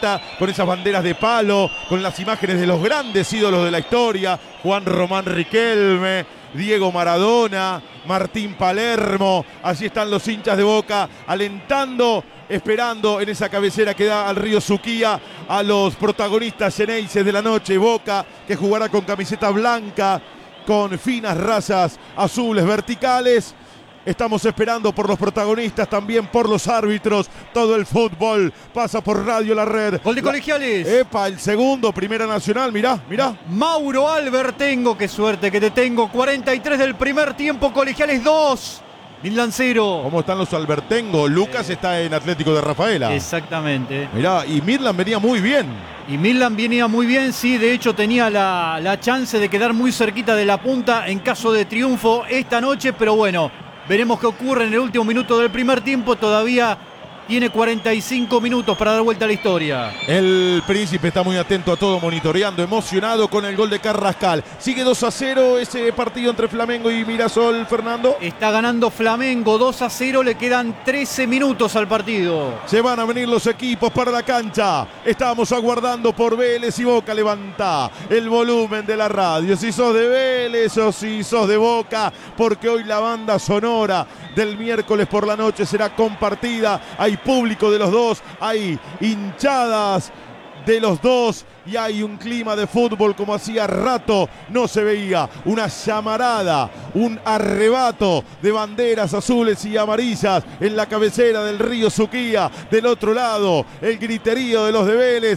camiseta, con esas banderas de palo, con las imágenes de los grandes ídolos de la historia, Juan Román Riquelme, Diego Maradona, Martín Palermo. Allí están los hinchas de Boca alentando, esperando en esa cabecera que da al río Suquía a los protagonistas Xeneises de la noche. Boca, que jugará con camiseta blanca, con finas rayas azules verticales. Estamos esperando por los protagonistas, también por los árbitros. Todo el fútbol pasa por Radio La Red. Gol de Colegiales. Epa, el segundo, Primera Nacional, mirá. Mauro Albertengo, qué suerte que te tengo. 43 del primer tiempo, Colegiales 2. Midland 0. ¿Cómo están los Albertengo? Lucas está en Atlético de Rafaela. Exactamente. Mirá, y Midland venía muy bien. Y Midland venía muy bien, sí, de hecho tenía la chance de quedar muy cerquita de la punta en caso de triunfo esta noche, pero bueno, veremos qué ocurre en el último minuto del primer tiempo. Todavía tiene 45 minutos para dar vuelta a la historia. El Príncipe está muy atento a todo, monitoreando, emocionado con el gol de Carrascal. Sigue 2-0 ese partido entre Flamengo y Mirasol, Fernando. Está ganando Flamengo 2-0, le quedan 13 minutos al partido. Se van a venir los equipos para la cancha. Estamos aguardando por Vélez y Boca. Levanta el volumen de la radio. Si sos de Vélez o si sos de Boca, porque hoy la banda sonora del miércoles por la noche será compartida. Hay público de los dos, hay hinchadas de los dos y hay un clima de fútbol como hacía rato no se veía. Una llamarada, un arrebato de banderas azules y amarillas en la cabecera del río Suquía. Del otro lado, el griterío de los de Vélez.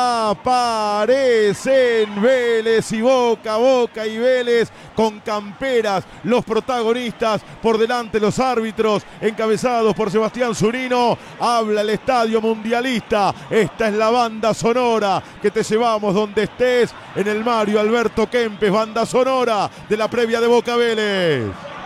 Aparecen Vélez y Boca, Boca y Vélez con camperas. Los protagonistas, por delante los árbitros, encabezados por Sebastián Zunino. Habla el estadio mundialista. Esta es la banda sonora que te llevamos donde estés, en el Mario Alberto Kempes, banda sonora de la previa de Boca Vélez.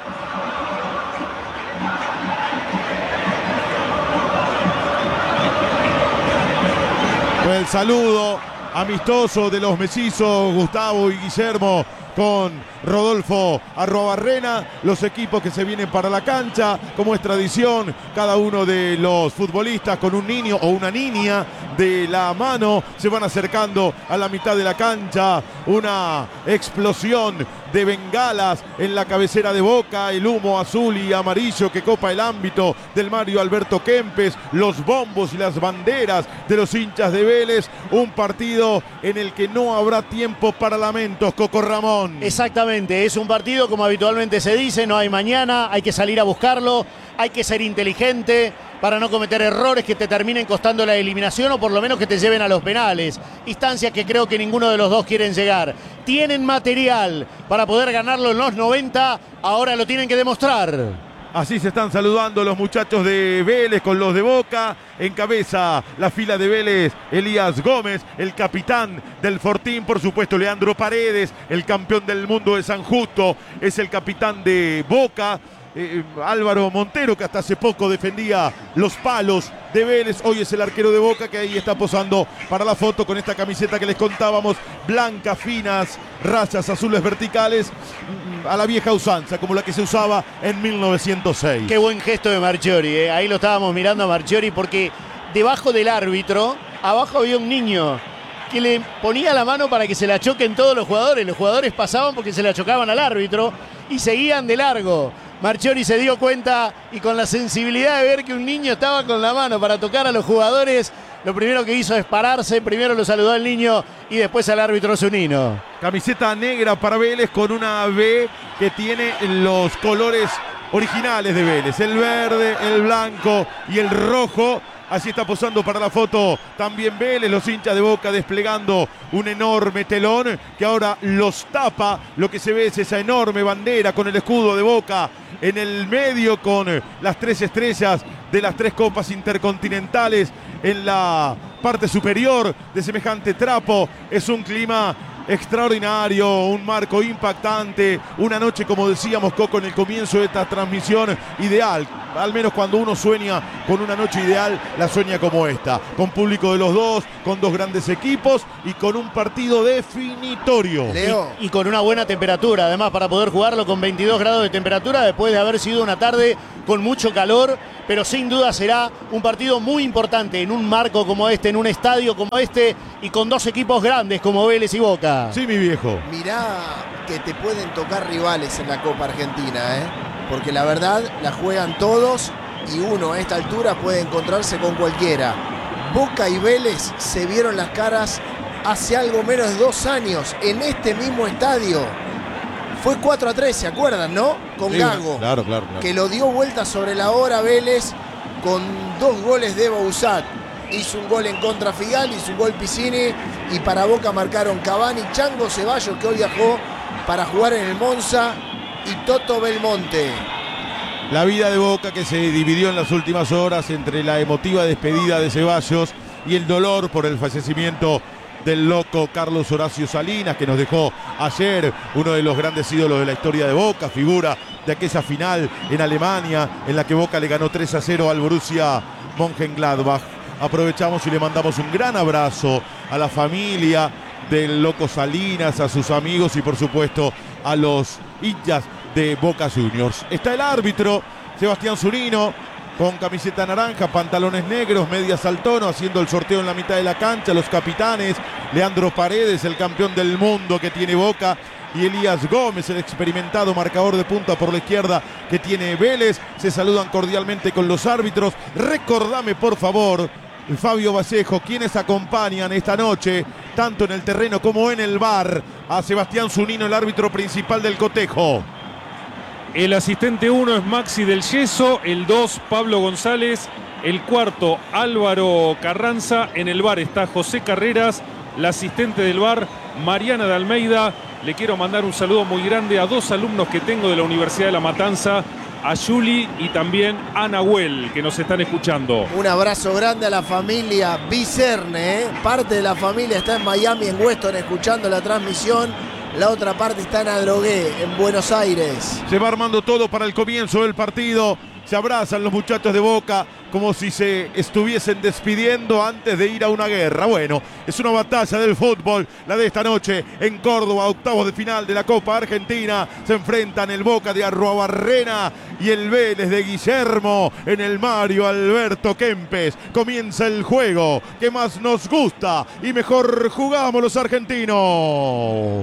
El saludo amistoso de los mellizos Gustavo y Guillermo con Rodolfo Arrobarrena, los equipos que se vienen para la cancha, como es tradición, cada uno de los futbolistas con un niño o una niña de la mano se van acercando a la mitad de la cancha. Una explosión de bengalas en la cabecera de Boca, el humo azul y amarillo que copa el ámbito del Mario Alberto Kempes, los bombos y las banderas de los hinchas de Vélez. Un partido en el que no habrá tiempo para lamentos, Coco Ramón. Exactamente, es un partido como habitualmente se dice, no hay mañana, hay que salir a buscarlo, hay que ser inteligente para no cometer errores que te terminen costando la eliminación o por lo menos que te lleven a los penales. Instancias que creo que ninguno de los dos quieren llegar. Tienen material para poder ganarlo en los 90, ahora lo tienen que demostrar. Así se están saludando los muchachos de Vélez con los de Boca. Encabeza la fila de Vélez Elías Gómez, el capitán del Fortín. Por supuesto, Leandro Paredes, el campeón del mundo de San Justo, es el capitán de Boca. Álvaro Montero, que hasta hace poco defendía los palos de Vélez, hoy es el arquero de Boca, que ahí está posando para la foto con esta camiseta que les contábamos, blanca, finas, rayas azules verticales, a la vieja usanza, como la que se usaba en 1906. Qué buen gesto de Marchiori, ahí lo estábamos mirando a Marchiori, porque debajo del árbitro, abajo había un niño que le ponía la mano para que se la choquen todos los jugadores pasaban porque se la chocaban al árbitro y seguían de largo. Marchiori se dio cuenta y con la sensibilidad de ver que un niño estaba con la mano para tocar a los jugadores, lo primero que hizo es pararse, primero lo saludó al niño y después al árbitro Zunino. Camiseta negra para Vélez con una B que tiene los colores originales de Vélez, el verde, el blanco y el rojo. Así está posando para la foto también Vélez, los hinchas de Boca desplegando un enorme telón que ahora los tapa. Lo que se ve es esa enorme bandera con el escudo de Boca en el medio, con las 3 estrellas de las 3 copas intercontinentales en la parte superior de semejante trapo. Es un clima extraordinario, un marco impactante, una noche, como decíamos, Coco, en el comienzo de esta transmisión, ideal al menos cuando uno sueña con una noche ideal, la sueña como esta, con público de los dos, con dos grandes equipos y con un partido definitorio. Leo. Y con una buena temperatura, además, para poder jugarlo con 22 grados de temperatura después de haber sido una tarde con mucho calor, pero sin duda será un partido muy importante en un marco como este, en un estadio como este y con dos equipos grandes como Vélez y Boca. Sí, mi viejo. Mirá que te pueden tocar rivales en la Copa Argentina, porque la verdad la juegan todos y uno a esta altura puede encontrarse con cualquiera. Boca y Vélez se vieron las caras hace algo menos de 2 años en este mismo estadio. Fue 4-3, ¿se acuerdan, no? Con Sí, Gago. Claro. Que lo dio vuelta sobre la hora Vélez con 2 goles de Bouzat. Hizo un gol en contra Figal, hizo un gol Piscini y para Boca marcaron Cavani, Chango Ceballos, que hoy viajó para jugar en el Monza, y Toto Belmonte. La vida de Boca que se dividió en las últimas horas entre la emotiva despedida de Ceballos y el dolor por el fallecimiento del loco Carlos Horacio Salinas, que nos dejó ayer, uno de los grandes ídolos de la historia de Boca, figura de aquella final en Alemania en la que Boca le ganó 3-0 al Borussia Mönchengladbach. Aprovechamos y le mandamos un gran abrazo a la familia del loco Salinas, a sus amigos y por supuesto a los hinchas de Boca Juniors. Está el árbitro Sebastián Zunino con camiseta naranja, pantalones negros, medias al tono, haciendo el sorteo en la mitad de la cancha. Los capitanes, Leandro Paredes, el campeón del mundo que tiene Boca, y Elías Gómez, el experimentado marcador de punta por la izquierda que tiene Vélez. Se saludan cordialmente con los árbitros. Recordame, por favor, Fabio Vallejo, quienes acompañan esta noche, tanto en el terreno como en el bar, a Sebastián Zunino, el árbitro principal del cotejo. El asistente 1 es Maxi del Yeso, el 2 Pablo González, el cuarto Álvaro Carranza, en el bar está José Carreras, la asistente del bar Mariana de Almeida. Le quiero mandar un saludo muy grande a 2 alumnos que tengo de la Universidad de La Matanza, a Juli y también a Nahuel, que nos están escuchando. Un abrazo grande a la familia Vicerne, Parte de la familia está en Miami, en Weston, escuchando la transmisión. La otra parte está en Adrogué, en Buenos Aires. Se va armando todo para el comienzo del partido. Se abrazan los muchachos de Boca como si se estuviesen despidiendo antes de ir a una guerra. Bueno, es una batalla del fútbol, la de esta noche en Córdoba, octavos de final de la Copa Argentina. Se enfrentan el Boca de Arruabarrena y el Vélez de Guillermo en el Mario Alberto Kempes. Comienza el juego que más nos gusta y mejor jugamos los argentinos.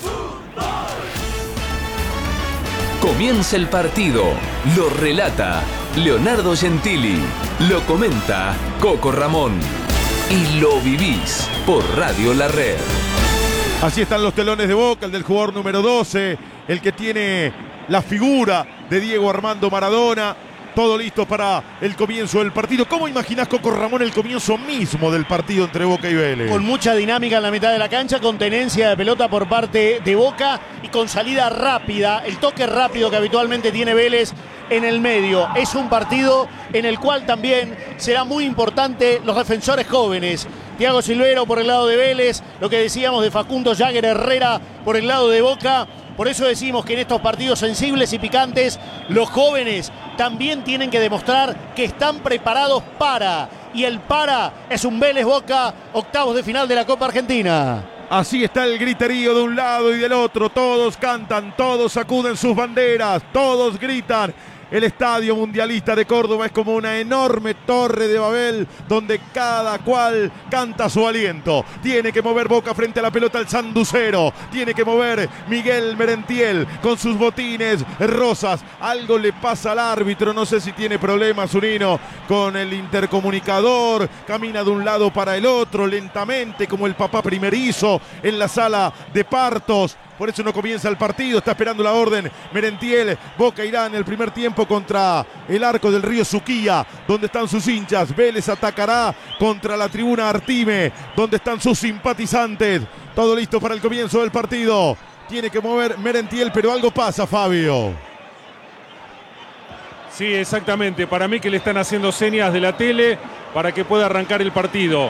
Comienza el partido, lo relata Leonardo Gentili, lo comenta Coco Ramón y lo vivís por Radio La Red. Así están los telones de Boca, el del jugador número 12, el que tiene la figura de Diego Armando Maradona. Todo listo para el comienzo del partido. ¿Cómo imaginás, Coco Ramón, el comienzo mismo del partido entre Boca y Vélez? Con mucha dinámica en la mitad de la cancha, con tenencia de pelota por parte de Boca y con salida rápida, el toque rápido que habitualmente tiene Vélez en el medio. Es un partido en el cual también será muy importante los defensores jóvenes. Thiago Silvero por el lado de Vélez, lo que decíamos de Facundo Jagger Herrera por el lado de Boca. Por eso decimos que en estos partidos sensibles y picantes, los jóvenes también tienen que demostrar que están preparados para. Y el para es un Vélez Boca, octavos de final de la Copa Argentina. Así está el griterío de un lado y del otro. Todos cantan, todos sacuden sus banderas, todos gritan. El Estadio Mundialista de Córdoba es como una enorme torre de Babel donde cada cual canta su aliento. Tiene que mover Boca frente a la pelota el sanducero. Tiene que mover Miguel Merentiel con sus botines rosas. Algo le pasa al árbitro, no sé si tiene problemas Zunino con el intercomunicador. Camina de un lado para el otro lentamente como el papá primerizo en la sala de partos. Por eso no comienza el partido, está esperando la orden Merentiel. Boca irá en el primer tiempo contra el arco del río Suquía, donde están sus hinchas. Vélez atacará contra la tribuna Artime, donde están sus simpatizantes. Todo listo para el comienzo del partido. Tiene que mover Merentiel, pero algo pasa, Fabio. Sí, exactamente. Para mí que le están haciendo señas de la tele para que pueda arrancar el partido.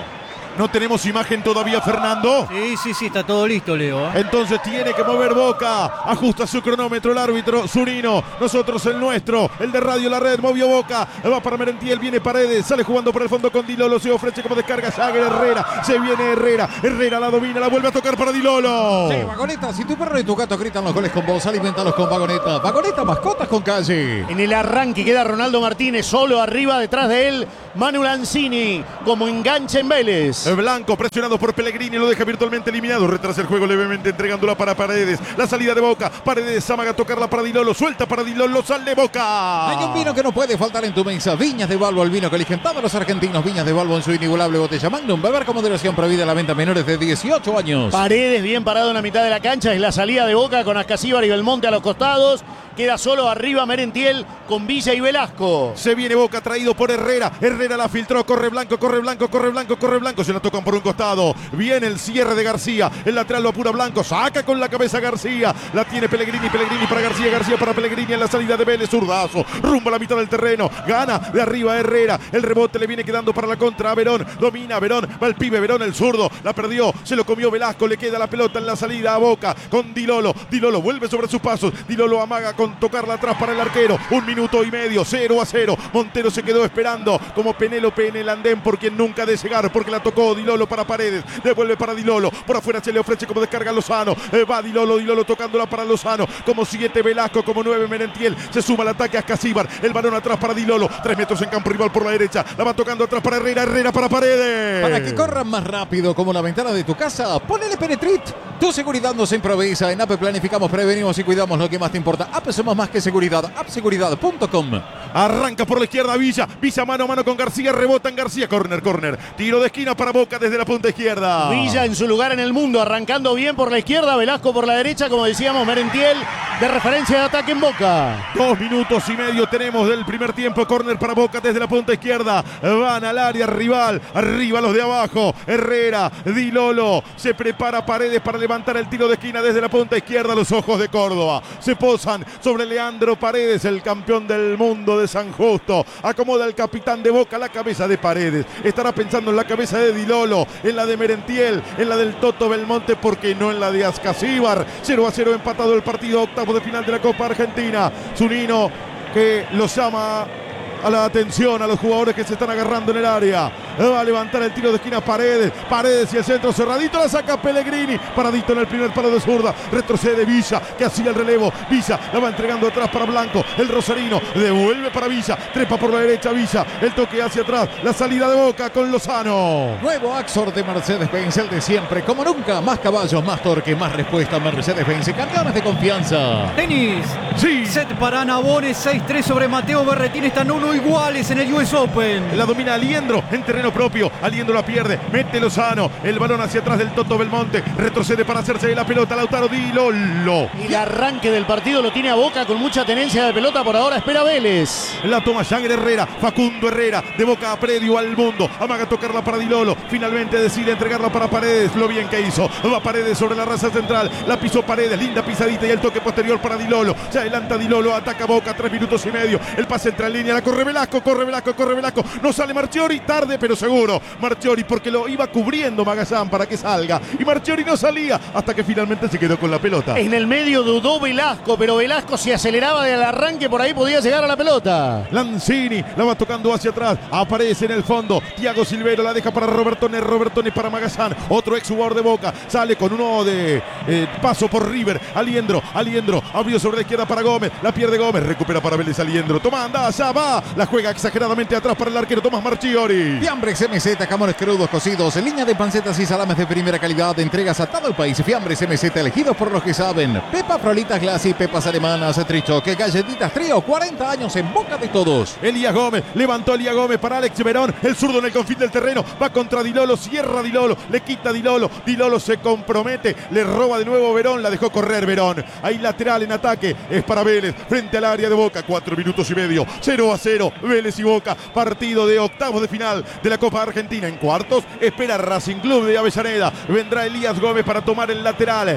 No tenemos imagen todavía, Fernando. Sí, está todo listo, Leo. Entonces tiene que mover Boca. Ajusta su cronómetro el árbitro Zunino. Nosotros el nuestro, el de Radio La Red. Movió Boca. Va para Merentiel. Viene Paredes. Sale jugando por el fondo con Dilolo. Se ofrece como descarga Jagger Herrera. Se viene Herrera. Herrera la domina. La vuelve a tocar para Dilolo. Sí, Vagoneta. Si tu perro y tu gato gritan los goles con vos, alimentalos con Vagoneta. Vagoneta, mascotas con calle. En el arranque queda Ronaldo Martínez solo arriba, detrás de él Manu Lanzini como enganche en Vélez. Blanco presionado por Pellegrini, lo deja virtualmente eliminado. Retrasa el juego levemente entregándola para Paredes. La salida de Boca. Paredes amaga a tocarla para Dilolo. Suelta para Dilolo. Sale Boca. Hay un vino que no puede faltar en tu mesa. Viñas de Balbo, el vino que eligen todos los argentinos. Viñas de Balbo en su inigualable botella Magnum. Beber con moderación, prohibida la venta a menores de 18 años. Paredes bien parado en la mitad de la cancha. Es la salida de Boca con Ascasíbar y Belmonte a los costados. Queda solo arriba Merentiel con Villa y Velasco. Se viene Boca traído por Herrera. Herrera la filtró. Corre Blanco, corre Blanco, corre Blanco, corre Blanco. Se la tocan por un costado. Viene el cierre de García. El lateral lo apura Blanco. Saca con la cabeza García. La tiene Pellegrini. Pellegrini para García. García para Pellegrini en la salida de Vélez. Zurdazo. Rumbo a la mitad del terreno. Gana de arriba Herrera. El rebote le viene quedando para la contra a Verón. Domina Verón. Va el pibe Verón, el zurdo. La perdió. Se lo comió Velasco. Le queda la pelota en la salida a Boca con Dilolo. Dilolo vuelve sobre sus pasos. Dilolo amaga con tocarla atrás para el arquero. 1 minuto y medio. 0-0. Montero se quedó esperando como Penélope en el andén por quien nunca de llegar, porque la tocó Dilolo para Paredes. Devuelve para Dilolo. Por afuera se le ofrece como descarga Lozano. Va Dilolo tocándola para Lozano. Como 7 Velasco, como 9 Merentiel. Se suma al ataque a Ascasíbar. El balón atrás para Dilolo. 3 metros en campo rival por la derecha. La va tocando atrás para Herrera. Herrera para Paredes. Para que corran más rápido como la ventana de tu casa, ponele Penetrit. Tu seguridad nos improvisa. En APE planificamos, prevenimos y cuidamos lo que más te importa. APE somos más que seguridad. APSeguridad.com. Arranca por la izquierda Villa. Villa mano a mano con García. Rebota en García. Corner. Tiro de esquina para Boca desde la punta izquierda. Villa en su lugar en el mundo. Arrancando bien por la izquierda. Velasco por la derecha. Como decíamos, Merentiel de referencia de ataque en Boca. 2 minutos y medio tenemos del primer tiempo. Corner para Boca desde la punta izquierda. Van al área rival. Arriba los de abajo. Herrera. Dilolo. Se prepara Paredes para levantar el tiro de esquina desde la punta izquierda. Los ojos de Córdoba se posan sobre Leandro Paredes, el campeón del mundo de San Justo. Acomoda el capitán de Boca la cabeza de Paredes. Estará pensando en la cabeza de Dilolo, en la de Merentiel, en la del Toto Belmonte, porque no en la de Ascasíbar. 0-0 empatado el partido, octavo de final de la Copa Argentina. Zunino que los llama a la atención a los jugadores que se están agarrando en el área. Va a levantar el tiro de esquina Paredes. Paredes y el centro cerradito. La saca Pellegrini. Paradito en el primer palo de zurda. Retrocede Villa, que hacía el relevo. Villa la va entregando atrás para Blanco. El rosarino devuelve para Villa. Trepa por la derecha Villa. El toque hacia atrás. La salida de Boca con Lozano. Nuevo Axor de Mercedes-Benz, el de siempre. Como nunca, más caballos, más torque, más respuesta. Mercedes-Benz, campeones de confianza. Tenis. Sí. Set para Nabone, 6-3 sobre Mateo Berretín. Están 1 iguales en el US Open. La domina Aliendro en terreno propio. Aliendro la pierde. Mete Lozano. El balón hacia atrás del Toto Belmonte. Retrocede para hacerse de la pelota. Lautaro Dilolo. Y el arranque del partido lo tiene a Boca con mucha tenencia de pelota. Por ahora espera Vélez. La toma Jagger Herrera. Facundo Herrera. De Boca a predio al mundo. Amaga tocarla para Dilolo. Finalmente decide entregarla para Paredes. Lo bien que hizo. Va Paredes sobre la raza central. La pisó Paredes. Linda pisadita y el toque posterior para Dilolo. Se adelanta Dilolo. Ataca Boca. 3 minutos y medio. El pase entra en línea. La corre Velasco. Corre Velasco. No sale Marchiori. Tarde pero seguro. Marchiori porque lo iba cubriendo Magallán para que salga. Y Marchiori no salía hasta que finalmente se quedó con la pelota. En el medio dudó Velasco, pero Velasco se aceleraba del arranque. Por ahí podía llegar a la pelota. Lanzini la va tocando hacia atrás. Aparece en el fondo. Thiago Silvero la deja para Robertone. Robertone para Magallán. Otro ex jugador de Boca. Sale con uno de paso por River. Aliendro. Abrió sobre la izquierda para Gómez. La pierde Gómez. Recupera para Vélez Aliendro. Toma, anda, allá va. La juega exageradamente atrás para el arquero Tomás Marchiori. Fiambres MZ, jamones crudos cocidos, en línea de pancetas y salames de primera calidad, entregas a todo el país. Fiambres MZ, elegidos por los que saben. Pepa Frolitas Glassy, pepas alemanas, trichoque, galletitas trío, 40 años en boca de todos. Elías Gómez, levantó Elías Gómez para Alex Verón, el zurdo en el confín del terreno, va contra Dilolo, cierra Dilolo, le quita Dilolo se compromete, le roba de nuevo Verón, la dejó correr Verón. Ahí lateral en ataque, es para Vélez, frente al área de Boca, 4 minutos y medio, 0-0, Vélez y Boca, partido de octavos de final de la Copa Argentina. En cuartos espera Racing Club de Avellaneda, vendrá Elías Gómez para tomar el lateral.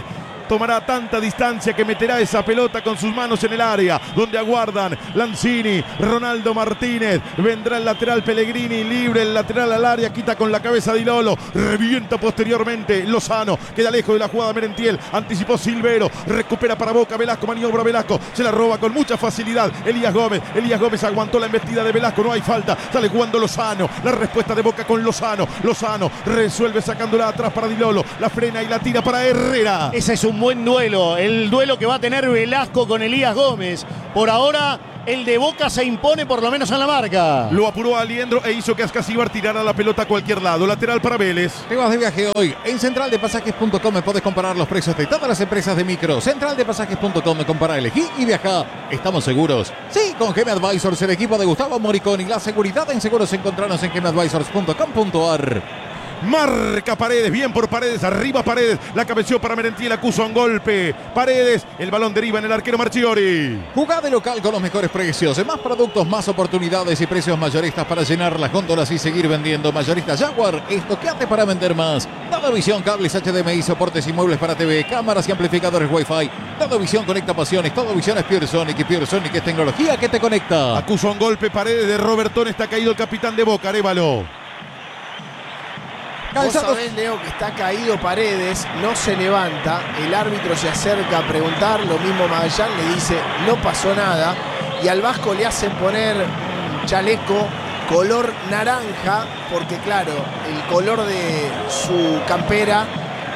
tomará tanta distancia que meterá esa pelota con sus manos en el área, donde aguardan Lanzini, Ronaldo Martínez, vendrá el lateral Pellegrini, libre el lateral al área, quita con la cabeza Di Lolo, revienta posteriormente Lozano, queda lejos de la jugada Merentiel, anticipó Silvero, recupera para Boca, Velasco, maniobra Velasco, se la roba con mucha facilidad Elías Gómez aguantó la embestida de Velasco, no hay falta, sale jugando Lozano, la respuesta de Boca con Lozano resuelve sacándola atrás para Di Lolo, la frena y la tira para Herrera. Ese es un buen duelo, el duelo que va a tener Velasco con Elías Gómez. Por ahora el de Boca se impone por lo menos en la marca. Lo apuró a Aliendro e hizo que Ascasíbar tirara la pelota a cualquier lado. Lateral para Vélez. Te vas de viaje hoy. En centraldepasajes.com puedes comparar los precios de todas las empresas de micro. Centraldepasajes.com, compara, elegí y viaja. ¿Estamos seguros? Sí, con GM Advisors, el equipo de Gustavo Moriconi. La seguridad en seguros encontrarnos en gmadvisors.com.ar. Marca Paredes, bien por Paredes, arriba Paredes, la cabeció para Merentiel, acusa un golpe. Paredes, el balón deriva en el arquero Marchiori. Jugá de local con los mejores precios, más productos, más oportunidades y precios mayoristas para llenar las góndolas y seguir vendiendo. Mayorista Jaguar, estoqueate para vender más. Dadovisión, cables HDMI, soportes y muebles para TV, cámaras y amplificadores Wi-Fi. Dadovisión conecta pasiones, Dadovisión es Pure Sonic y Pure Sonic es tecnología que te conecta. Acusa un golpe Paredes de Robertón, está caído el capitán de Boca, Arévalo. Vos sabés, Leo, que está caído Paredes, no se levanta, el árbitro se acerca a preguntar, lo mismo Magallán le dice no pasó nada, y al Vasco le hacen poner un chaleco color naranja, porque claro, el color de su campera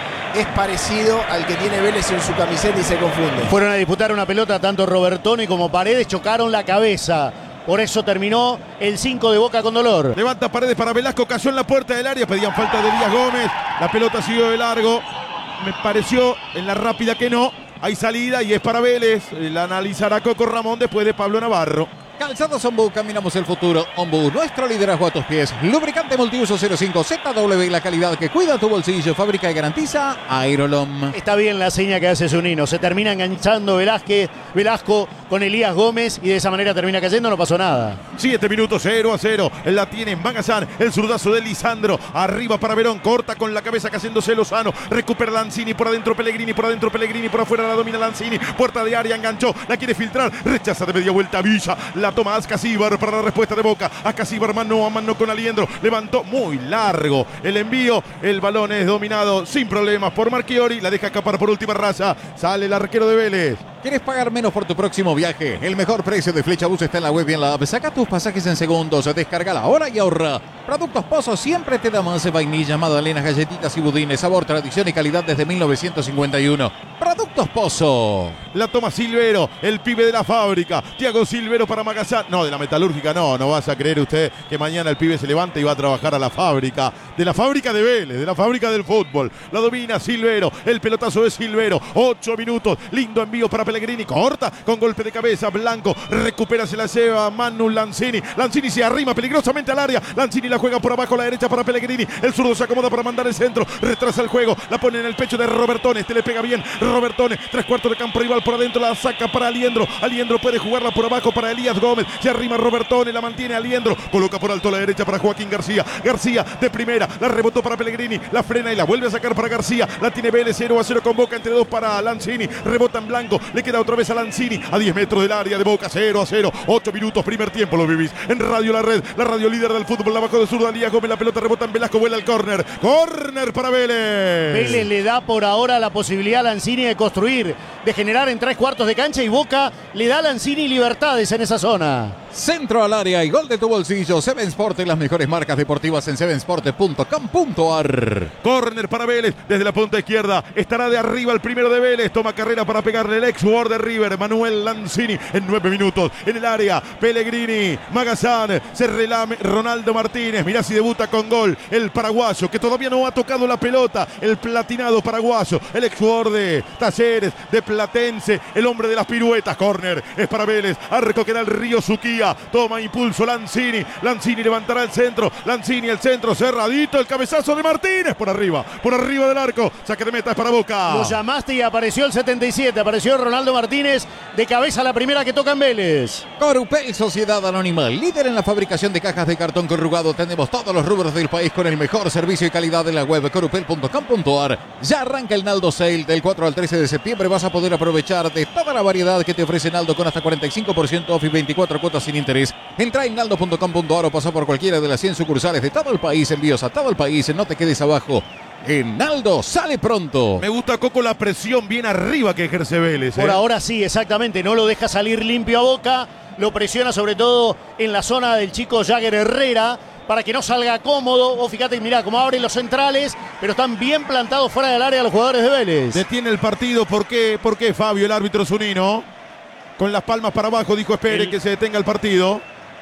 es parecido al que tiene Vélez en su camiseta y se confunde. Fueron a disputar una pelota, tanto Robertone como Paredes chocaron la cabeza. Por eso terminó el 5 de Boca con dolor. Levanta Paredes para Velasco, cayó en la puerta del área, pedían falta de Elías Gómez. La pelota siguió de largo. Me pareció en la rápida que no. Hay salida y es para Vélez. La analizará Coco Ramón después de Pablo Navarro. Calzados Ombú, caminamos el futuro. Ombú, nuestro liderazgo a tus pies. Lubricante multiuso 05 ZW, la calidad que cuida tu bolsillo. Fábrica y garantiza Aerolom. Está bien la seña que hace Zunino. Se termina enganchando Velasco con Elías Gómez y de esa manera termina cayendo, no pasó nada. 7 minutos, 0-0. La tiene Magazán, el zurdazo de Lisandro. Arriba para Verón, corta con la cabeza cayéndose Lozano. Recupera Lanzini, por adentro Pellegrini, por afuera la domina Lanzini. Puerta de área, enganchó, la quiere filtrar. Rechaza de media vuelta Villa. La toma Ascasíbar para la respuesta de Boca. Ascasíbar mano a mano con Aliendro. Levantó muy largo el envío. El balón es dominado sin problemas por Marchiori. La deja escapar por última raya. Sale el arquero de Vélez. ¿Quieres pagar menos por tu próximo viaje? El mejor precio de Flecha Bus está en la web y en la app. Saca tus pasajes en segundos. Descárgala ahora y ahorra. Productos Pozo siempre te da más de vainilla, magdalenas, galletitas y budines. Sabor, tradición y calidad desde 1951. Productos Pozo. La toma Silvero, el pibe de la fábrica. Thiago Silvero para Magazán. No, de la metalúrgica no. No vas a creer usted que mañana el pibe se levanta y va a trabajar a la fábrica. De la fábrica de Vélez, de la fábrica del fútbol. La domina Silvero. El pelotazo de Silvero. 8 minutos. Lindo envío para Pellegrini. Corta con golpe de cabeza. Blanco recupera, se la lleva Manu Lanzini. Lanzini se arrima peligrosamente al área. Lanzini la juega por abajo a la derecha para Pellegrini. El zurdo se acomoda para mandar el centro. Retrasa el juego. La pone en el pecho de Robertone. Este le pega bien. Robertone. 3/4 de campo rival por adentro. La saca para Aliendro. Aliendro puede jugarla por abajo para Elías Gómez. Se arrima Robertone. La mantiene Aliendro. Coloca por alto a la derecha para Joaquín García. García de primera. La rebotó para Pellegrini. La frena y la vuelve a sacar para García. La tiene Vélez. 0-0 con Boca. Entre dos para Lanzini. Rebota en blanco. Le queda otra vez a Lanzini. A 10 metros del área de Boca. 0-0. 8 minutos. Primer tiempo lo vivís. En Radio La Red. La radio líder del fútbol. La bajó de zurdo Elías Gómez. La pelota rebota en Velasco. Vuela al córner. Córner para Vélez. Vélez le da por ahora la posibilidad a Lanzini de construir, de generar en 3/4 de cancha, y Boca le da a Lanzini libertades en esa zona. Centro al área y gol de tu bolsillo. Seven Sport, las mejores marcas deportivas en sevensport.com.ar. Córner para Vélez desde la punta izquierda. Estará de arriba el primero de Vélez. Toma carrera para pegarle el ex jugador de River, Manuel Lanzini, en 9 minutos. En el área, Pellegrini, Magazán, se relame Ronaldo Martínez. Mirá si debuta con gol el paraguayo, que todavía no ha tocado la pelota. El platinado paraguayo, el ex jugador de Talleres, de Platense, el hombre de las piruetas. Córner es para Vélez. Arco que da el Río Suquía. García, toma impulso Lanzini, Lanzini levantará el centro, Lanzini el centro, cerradito, el cabezazo de Martínez, por arriba del arco, saque de meta es para Boca. Lo llamaste y apareció el 77, apareció Ronaldo Martínez, de cabeza la primera que toca en Vélez. Corupel, Sociedad Anónima, líder en la fabricación de cajas de cartón corrugado. Tenemos todos los rubros del país con el mejor servicio y calidad en la web corupel.com.ar. Ya arranca el Naldo Sale del 4 al 13 de septiembre. Vas a poder aprovechar de toda la variedad que te ofrece Naldo con hasta 45% off y 24 cuotas sin interés. Entra en naldo.com.ar o pasa por cualquiera de las 100 sucursales de todo el país. Envíos a todo el país, no te quedes abajo. En Naldo sale pronto. Me gusta, Coco, la presión bien arriba que ejerce Vélez. Por ahora sí, exactamente. No lo deja salir limpio a Boca. Lo presiona sobre todo en la zona del chico Jagger Herrera para que no salga cómodo. O fíjate, mirá cómo abren los centrales, pero están bien plantados fuera del área los jugadores de Vélez. Detiene el partido. ¿Por qué, Fabio, el árbitro Zunino? Con las palmas para abajo dijo espere que se detenga el partido.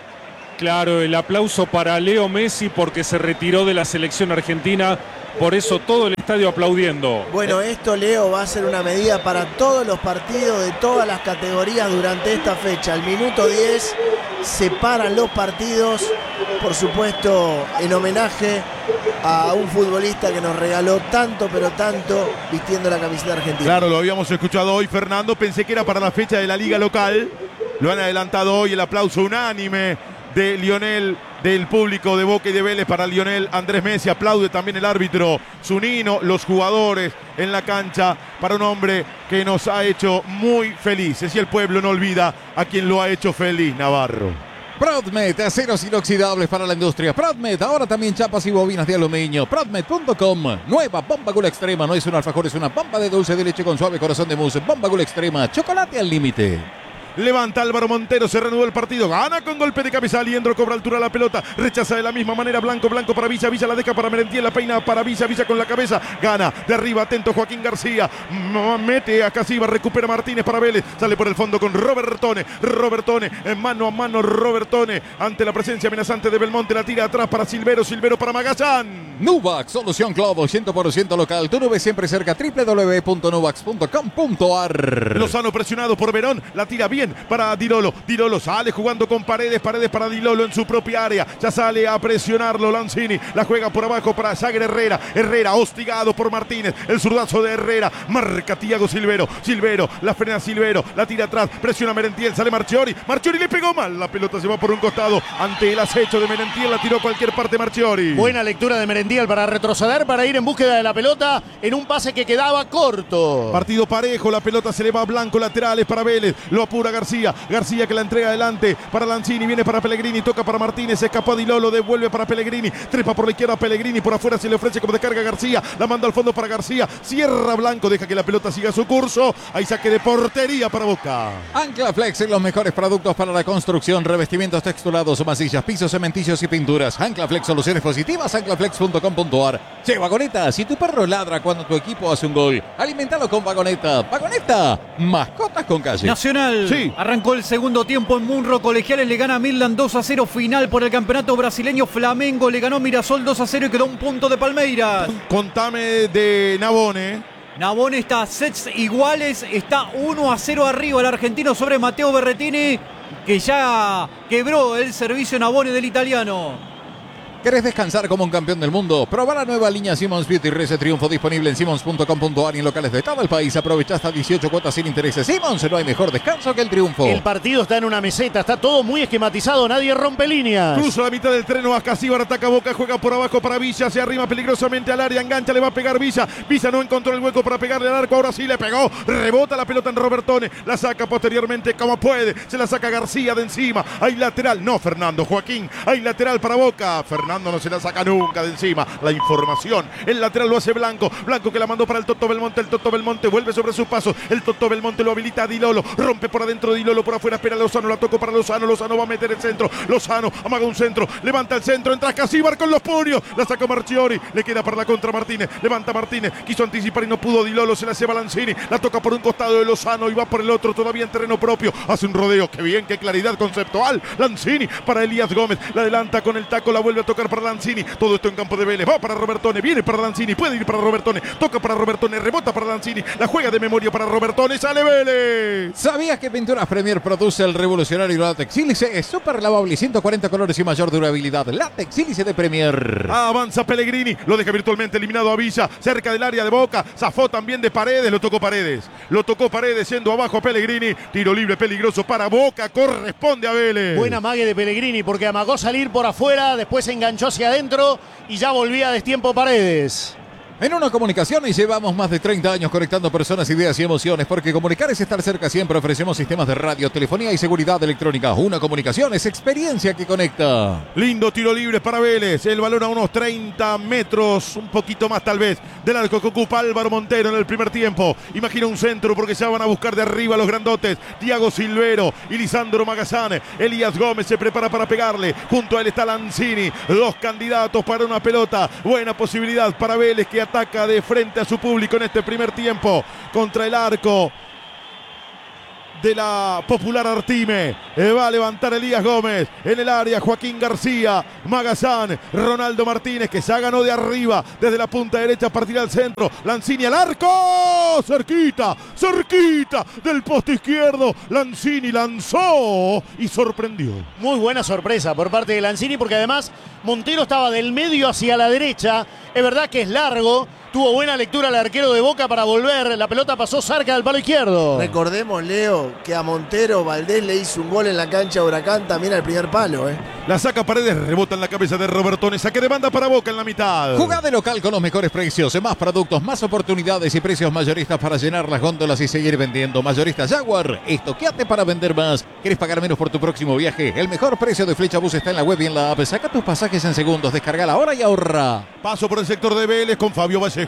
Claro, el aplauso para Leo Messi porque se retiró de la selección argentina. Por eso todo el estadio aplaudiendo. Bueno, esto, Leo, va a ser una medida para todos los partidos de todas las categorías durante esta fecha. Al minuto 10 se paran los partidos, por supuesto, en homenaje a un futbolista que nos regaló tanto, pero tanto, vistiendo la camiseta argentina. Claro, lo habíamos escuchado hoy, Fernando. Pensé que era para la fecha de la liga local. Lo han adelantado hoy, el aplauso unánime de Lionel, del público de Boca y de Vélez para Lionel Andrés Messi. Aplaude también el árbitro Zunino, los jugadores en la cancha para un hombre que nos ha hecho muy felices. Y el pueblo no olvida a quien lo ha hecho feliz, Navarro. Prodmed, aceros inoxidables para la industria. Prodmed, ahora también chapas y bobinas de aluminio. Prodmed.com, nueva Bomba Gula Extrema. No es un alfajor, es una bomba de dulce de leche con suave corazón de mousse. Bomba Gula Extrema, chocolate al límite. Levanta Álvaro Montero, se reanudó el partido, gana con golpe de cabeza, Aliendro cobra altura la pelota, rechaza de la misma manera, Blanco para Villa, Villa la deja para Merentiel, la peina para Villa, Villa con la cabeza, gana, de arriba, atento Joaquín García, mete a Casiva, recupera Martínez para Vélez, sale por el fondo con Robertone, en mano a mano Robertone, ante la presencia amenazante de Belmonte, la tira atrás para Silvero para Magallán. Nuvax, solución Globo, 100% local, tu nube siempre cerca, www.nuvax.com.ar. Lozano presionado por Verón, la tira bien para Dilolo, sale jugando con Paredes para Dilolo en su propia área, ya sale a presionarlo Lanzini, la juega por abajo para Jagger Herrera hostigado por Martínez, el zurdazo de Herrera, marca Thiago Silvero, la frena Silvero, la tira atrás, presiona Merentiel, sale Marchiori le pegó mal, la pelota se va por un costado, ante el acecho de Merentiel, la tiró a cualquier parte Marchiori. Buena lectura de Merentiel para retroceder, para ir en búsqueda de la pelota en un pase que quedaba corto. Partido parejo, la pelota se le va a Blanco, laterales para Vélez, lo apura García que la entrega adelante para Lanzini, viene para Pellegrini, toca para Martínez, escapó a Dilolo, devuelve para Pellegrini, trepa por la izquierda Pellegrini, por afuera se le ofrece como descarga García, la manda al fondo para García, cierra Blanco, deja que la pelota siga su curso, hay saque de portería para Boca. Anclaflex en los mejores productos para la construcción, revestimientos texturados, masillas, pisos, cementicios y pinturas. Anclaflex, soluciones positivas, anclaflex.com.ar. Che, Vagoneta, si tu perro ladra cuando tu equipo hace un gol, alimentalo con Vagoneta. Vagoneta, mascotas con calle. Nacional sí. Arrancó el segundo tiempo en Munro, Colegiales le gana a Midland 2-0, final por el campeonato brasileño. Flamengo le ganó Mirasol 2-0 y quedó un punto de Palmeiras. Contame de Navone. Navone está a sets iguales, está 1-0 arriba el argentino sobre Matteo Berrettini, que ya quebró el servicio Navone del italiano. ¿Querés descansar como un campeón del mundo? Proba la nueva línea Simmons Beauty Reset Triunfo, disponible en simmons.com.ar y en locales de todo el país. Aprovecha hasta 18 cuotas sin intereses. Simmons, no hay mejor descanso que el triunfo. El partido está en una meseta, está todo muy esquematizado, nadie rompe líneas. Cruza la mitad del terreno, Ascasíbar ataca Boca, juega por abajo para Villa, se arrima peligrosamente al área, engancha, le va a pegar Villa. Villa no encontró el hueco para pegarle al arco, ahora sí le pegó, rebota la pelota en Robertone, la saca posteriormente como puede, se la saca García de encima. Hay lateral, no Fernando, Joaquín, hay lateral para Boca. Fernando no se la saca nunca de encima. La información, el lateral lo hace Blanco que la mandó para el Toto Belmonte vuelve sobre sus pasos, el Toto Belmonte lo habilita a Dilolo, rompe por adentro Dilolo, por afuera espera Lozano, la tocó para Lozano va a meter el centro, Lozano amaga un centro, levanta el centro, entra Casíbar con los puños, la saca Marchiori, le queda para la contra Martínez, levanta Martínez, quiso anticipar y no pudo Dilolo, se la lleva Lanzini, la toca por un costado de Lozano y va por el otro, todavía en terreno propio, hace un rodeo, qué bien, qué claridad conceptual, Lanzini para Elías Gómez, la adelanta con el taco, la vuelve a tocar tocar para Lanzini. Todo esto en campo de Vélez. Va para Robertone. Viene para Lanzini. Puede ir para Robertone. Toca para Robertone. Rebota para Lanzini. La juega de memoria para Robertone. Sale Vélez. ¿Sabías que Pinturas Premier produce el revolucionario látex sílice? Es súper lavable, 140 colores y mayor durabilidad. Látex sílice de Premier. Avanza Pellegrini. Lo deja virtualmente eliminado a Villa. Cerca del área de Boca. Zafó también de Paredes. Lo tocó Paredes. Lo tocó Paredes yendo abajo a Pellegrini. Tiro libre peligroso para Boca. Corresponde a Vélez. Buena mague de Pellegrini porque amagó salir por afuera, después se enganchó hacia adentro y ya volvía a destiempo Paredes. En Uno Comunicaciones llevamos más de 30 años conectando personas, ideas y emociones, porque comunicar es estar cerca siempre. Ofrecemos sistemas de radio, telefonía y seguridad electrónica. Uno Comunicaciones, experiencia que conecta. Lindo tiro libre para Vélez. El balón a unos 30 metros, un poquito más tal vez, del arco que ocupa Álvaro Montero en el primer tiempo. Imagina un centro porque ya van a buscar de arriba los grandotes. Thiago Silvero y Lisandro Magazán. Elías Gómez se prepara para pegarle. Junto a él está Lanzini. Dos candidatos para una pelota. Buena posibilidad para Vélez, que ataca de frente a su público en este primer tiempo contra el arco de la Popular Artime. Va a levantar Elías Gómez en el área. Joaquín García, Magazán, Ronaldo Martínez, que ya ganó de arriba desde la punta derecha a partir al centro. Lanzini al arco, cerquita del poste izquierdo. Lanzini lanzó y sorprendió. Muy buena sorpresa por parte de Lanzini porque además Montero estaba del medio hacia la derecha. Es verdad que es largo. Tuvo buena lectura el arquero de Boca para volver. La pelota pasó cerca del palo izquierdo. Recordemos, Leo, que a Montero Valdés le hizo un gol en la cancha de Huracán también al primer palo. La saca Paredes, rebota en la cabeza de Robertone. Saque de banda para Boca en la mitad. Jugá de local con los mejores precios, más productos, más oportunidades y precios mayoristas para llenar las góndolas y seguir vendiendo. Mayorista Jaguar, estoqueate para vender más. ¿Quieres pagar menos por tu próximo viaje? El mejor precio de Flecha Bus está en la web y en la app. Saca tus pasajes en segundos, descargala ahora y ahorra. Paso por el sector de Vélez con Fabio Vallejo.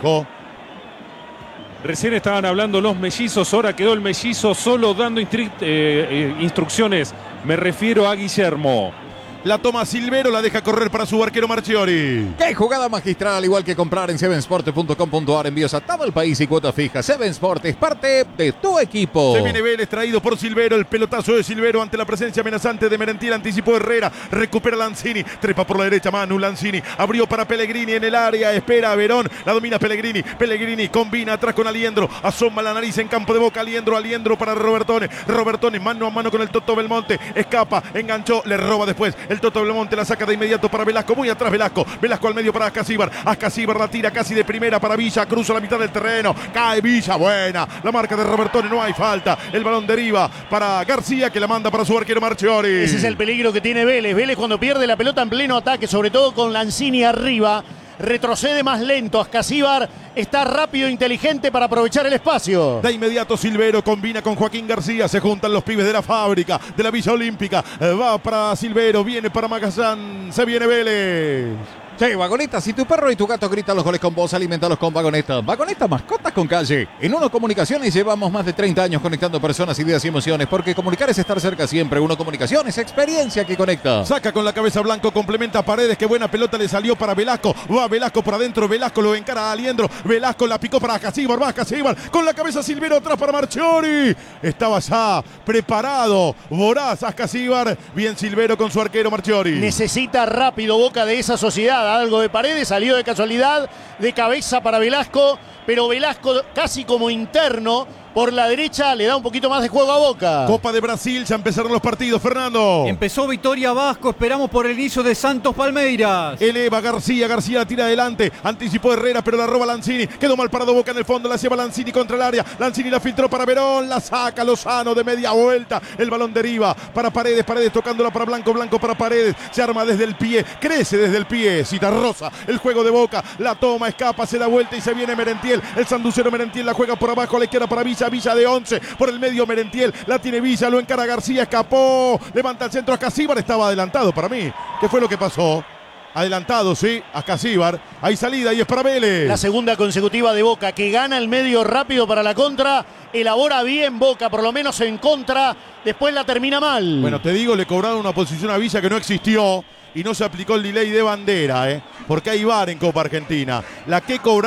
Recién estaban hablando los mellizos, ahora quedó el mellizo solo dando instrucciones. Me refiero a Guillermo. La toma Silvero, la deja correr para su arquero Marchiori. ¡Qué jugada magistral! Igual que comprar en sevensport.com.ar, envíos a todo el país y cuota fija. Seven Sport es parte de tu equipo. Se viene Vélez, traído por Silvero. El pelotazo de Silvero ante la presencia amenazante de Merentiel. Anticipó Herrera, recupera Lanzini. Trepa por la derecha, Manu Lanzini. Abrió para Pellegrini en el área. Espera a Verón. La domina Pellegrini. Pellegrini combina atrás con Aliendro. Asoma la nariz en campo de Boca. Aliendro para Robertone. Robertone mano a mano con el Toto Belmonte. Escapa, enganchó, le roba después. El Toto Belmonte la saca de inmediato para Velasco. Muy atrás Velasco. Velasco al medio para Ascasíbar. Ascasíbar la tira casi de primera para Villa. Cruza la mitad del terreno. Cae Villa. Buena. La marca de Robertone. No hay falta. El balón deriva para García, que la manda para su arquero Marchiori. Ese es el peligro que tiene Vélez. Vélez cuando pierde la pelota en pleno ataque, sobre todo con Lanzini arriba, retrocede más lento. Ascasíbar está rápido e inteligente para aprovechar el espacio. De inmediato Silvero combina con Joaquín García. Se juntan los pibes de la fábrica, de la Villa Olímpica. Va para Silvero, viene para Magazán. Se viene Vélez. Sí, Vagoneta, si tu perro y tu gato gritan los goles con vos, alimentalos con Vagoneta. Vagoneta, mascotas con calle. En Uno Comunicaciones llevamos más de 30 años conectando personas, ideas y emociones, porque comunicar es estar cerca siempre. Uno Comunicaciones, experiencia que conecta. Saca con la cabeza Blanco, complementa a Paredes. Qué buena pelota le salió para Velasco. Va Velasco por adentro, Velasco lo encara a Aliendro. Velasco la picó para Ascasíbar, va Ascasíbar. Con la cabeza Silvero atrás para Marchiori. Estaba ya preparado, voraz Ascasíbar. Bien Silvero con su arquero Marchiori. Necesita rápido Boca de esa sociedad. Algo de Paredes, salió de casualidad, de cabeza para Velasco, pero Velasco casi como interno por la derecha le da un poquito más de juego a Boca. Copa de Brasil, ya empezaron los partidos, Fernando. Empezó Victoria Vasco, esperamos por el inicio de Santos Palmeiras. Eleva García, García la tira adelante, anticipó Herrera, pero la roba Lanzini. Quedó mal parado Boca en el fondo, la lleva Lanzini contra el área. Lanzini la filtró para Verón, la saca Lozano de media vuelta. El balón deriva para Paredes, Paredes tocándola para Blanco, Blanco para Paredes. Se arma desde el pie, crece desde el pie. Citarrosa, el juego de Boca, la toma, escapa, se da vuelta y se viene Merentiel. El sanducero Merentiel la juega por abajo, a la izquierda para Villa. Villa de 11, por el medio Merentiel, la tiene Villa, lo encara García, escapó, levanta el centro. Ascasíbar estaba adelantado para mí. ¿Qué fue lo que pasó? Adelantado, sí, Ascasíbar. Hay salida y es para Vélez. La segunda consecutiva de Boca, que gana el medio rápido para la contra. Elabora bien Boca, por lo menos en contra. Después la termina mal. Bueno, te digo, le cobraron una posición a Villa que no existió. Y no se aplicó el delay de bandera, porque hay VAR en Copa Argentina. La que cobraron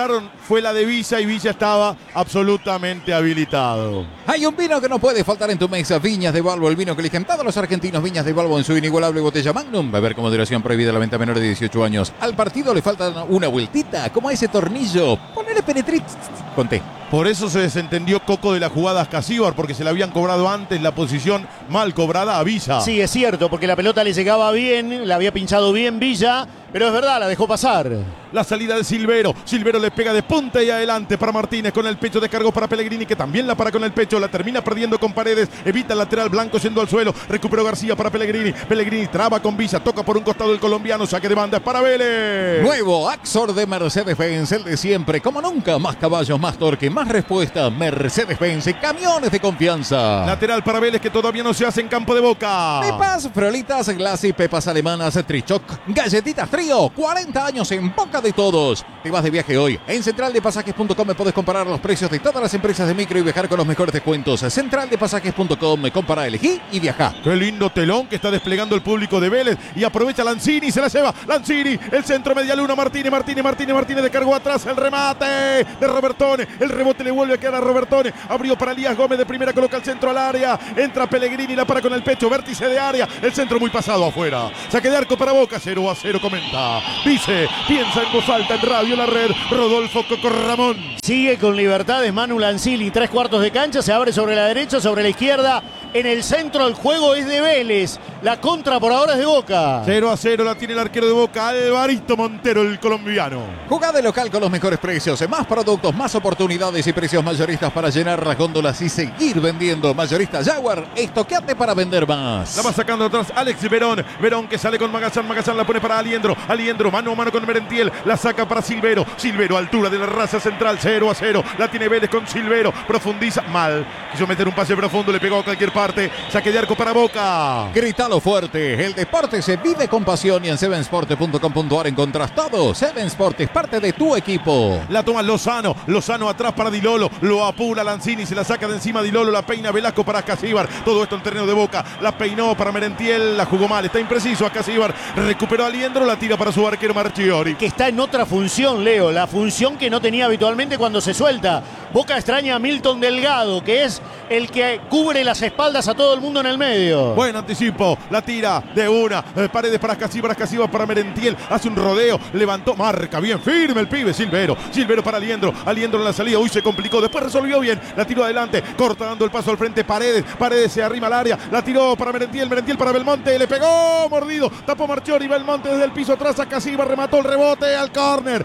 fue la de Villa y Villa estaba absolutamente habilitado. Hay un vino que no puede faltar en tu mesa, Viñas de Balbo, el vino que eligen todos los argentinos, Viñas de Balbo en su inigualable botella Magnum. Beber con moderación, prohibida la venta a menores de 18 años. Al partido le falta una vueltita, como a ese tornillo. Ponele penetrit, conté. Por eso se desentendió Coco de la jugada a Ascasíbar, porque se le habían cobrado antes la posición mal cobrada a Villa. Sí, es cierto, porque la pelota le llegaba bien, la había pinchado bien Villa, pero es verdad, la dejó pasar. La salida de Silvero. Silvero le pega de punta y adelante para Martínez con el pecho, descargó para Pellegrini, que también la para con el pecho, la termina perdiendo con Paredes, evita el lateral, Blanco yendo al suelo, recuperó García para Pellegrini, Pellegrini traba con Villa, toca por un costado el colombiano, saque de banda, es para Vélez. Nuevo Axor de Mercedes-Benz, el de siempre, como nunca, más caballos, más torque, más respuesta, Mercedes-Benz, camiones de confianza. Lateral para Vélez, que todavía no se hace en campo de Boca. Pepas, frolitas, glassy, pepas alemanas, trichoc, galletitas trío, 40 años en boca de todos. Te vas de viaje hoy. En centraldepasajes.com puedes comparar los precios de todas las empresas de micro y viajar con los mejores descuentos. Centraldepasajes.com, compara, elegí y viaja. Qué lindo telón que está desplegando el público de Vélez y aprovecha Lanzini, se la lleva Lanzini, el centro media luna, Martínez descargó atrás el remate de Robertone, el rebote le vuelve a quedar a Robertone, abrió para Elías Gómez de primera, coloca el centro al área, entra Pellegrini, la para con el pecho, vértice de área, el centro muy pasado afuera, saque de arco para Boca, 0-0 comenta, dice, piensa en voz alta en Radio La Red, Rodolfo Coco Ramón. Sigue con libertades Manu Lanzini, 3/4 de cancha, se abre sobre la derecha, sobre la izquierda, en el centro el juego es de Vélez, la contra por ahora es de Boca. 0-0 la tiene el arquero de Boca, Alvarito Montero, el colombiano. Jugá de local con los mejores precios, más productos, más oportunidades y precios mayoristas para llenar las góndolas y seguir vendiendo. Mayorista Jaguar, estoqueate para vender más. La va sacando atrás Alex Verón, Verón que sale con Magazán, Magazán la pone para Aliendro, Aliendro mano a mano con Merentiel, la saca para Silvero, Silvero altura de la raza central, 0-0, la tiene Vélez con Silvero, profundiza, mal, quiso meter un pase profundo, le pegó a cualquier parte, saque de arco para Boca. Grítalo fuerte, el deporte se vive con pasión y en sevensport.com.ar encontrás todo. Seven Sport es parte de tu equipo. La toma Lozano, Lozano atrás para Di Lolo, lo apura Lanzini, se la saca de encima Di Lolo, la peina Velasco para Ascasíbar, todo esto en terreno de Boca, la peinó para Merentiel, la jugó mal, está impreciso Ascasíbar, recuperó a Aliendro, la tira para su arquero Marchiori. Que está en otra función, Leo, la función que no tenía habitualmente cuando se suelta. Boca extraña a Milton Delgado, que es el que cubre las espaldas a todo el mundo en el medio. Buen anticipo, la tira de una, Paredes para Ascasíbar, Ascasíbar para Merentiel, hace un rodeo, levantó, marca bien firme el pibe, Silvero para Aliendro, Aliendro en la salida, uy se complicó, después resolvió bien, la tiró adelante, corta dando el paso al frente, Paredes se arrima al área, la tiró para Merentiel para Belmonte, le pegó, mordido, tapó Marchiori, Belmonte desde el piso atrás, Ascasíbar remató el rebote al córner,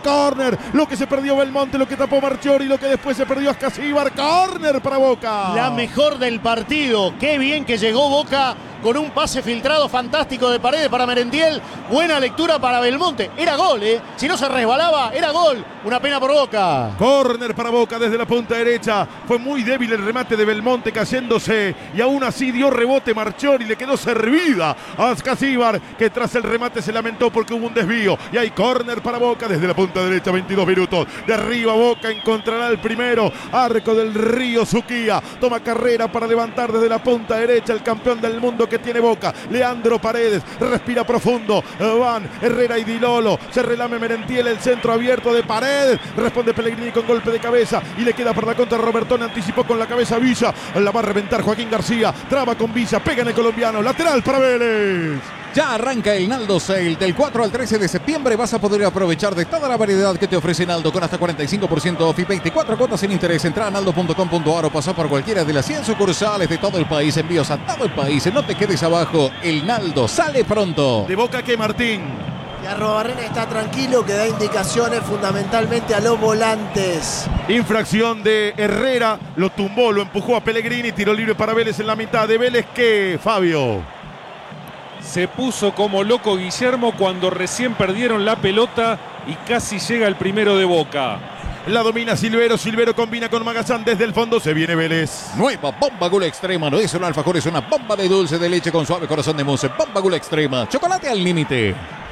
lo que se perdió Belmonte, lo que tapó Marchiori, lo que después se perdió Ascasíbar, córner para Boca. La mejor del partido, qué bien que llegó Boca con un pase filtrado fantástico de Paredes para Merentiel, buena lectura para Belmonte, era gol, si no se resbalaba, era gol, una pena por Boca. Córner para Boca desde la punta derecha, fue muy débil el remate de Belmonte cayéndose y aún así dio rebote Marchiori, le quedó servida a Ascasíbar, que tras el remate se lamentó porque hubo un desvío y hay córner para Boca desde la punta derecha, 22 minutos, de arriba Boca encontrará el primero, arco del Río Suquía, toma carrera para levantar desde la punta derecha el campeón del mundo que tiene Boca, Leandro Paredes, respira profundo, van Herrera y Di Lolo, se relame Merentiel, el centro abierto de Paredes, responde Pellegrini con golpe de cabeza y le queda para la contra Robertone, anticipó con la cabeza Villa, la va a reventar Joaquín García, traba con Villa, pega en el colombiano, lateral para Vélez. Ya arranca el Naldo Sale. Del 4 al 13 de septiembre vas a poder aprovechar de toda la variedad que te ofrece Naldo con hasta 45% off y 24 cuotas sin interés. Entra a naldo.com.ar o pasá por cualquiera de las 100 sucursales de todo el país. Envíos a todo el país. No te quedes abajo. El Naldo sale pronto. ¿De Boca qué, Martín? Y Arrobarrena está tranquilo, que da indicaciones fundamentalmente a los volantes. Infracción de Herrera, lo tumbó, lo empujó a Pellegrini, tiro libre para Vélez en la mitad de Vélez. ¿Qué, Fabio? Se puso como loco Guillermo cuando recién perdieron la pelota y casi llega el primero de Boca. La domina Silvero, Silvero combina con Magazán desde el fondo, se viene Vélez. Nueva Bomba Gula Extrema, no es un alfajor, es una bomba de dulce de leche con suave corazón de mousse. Bomba Gula Extrema, chocolate al límite.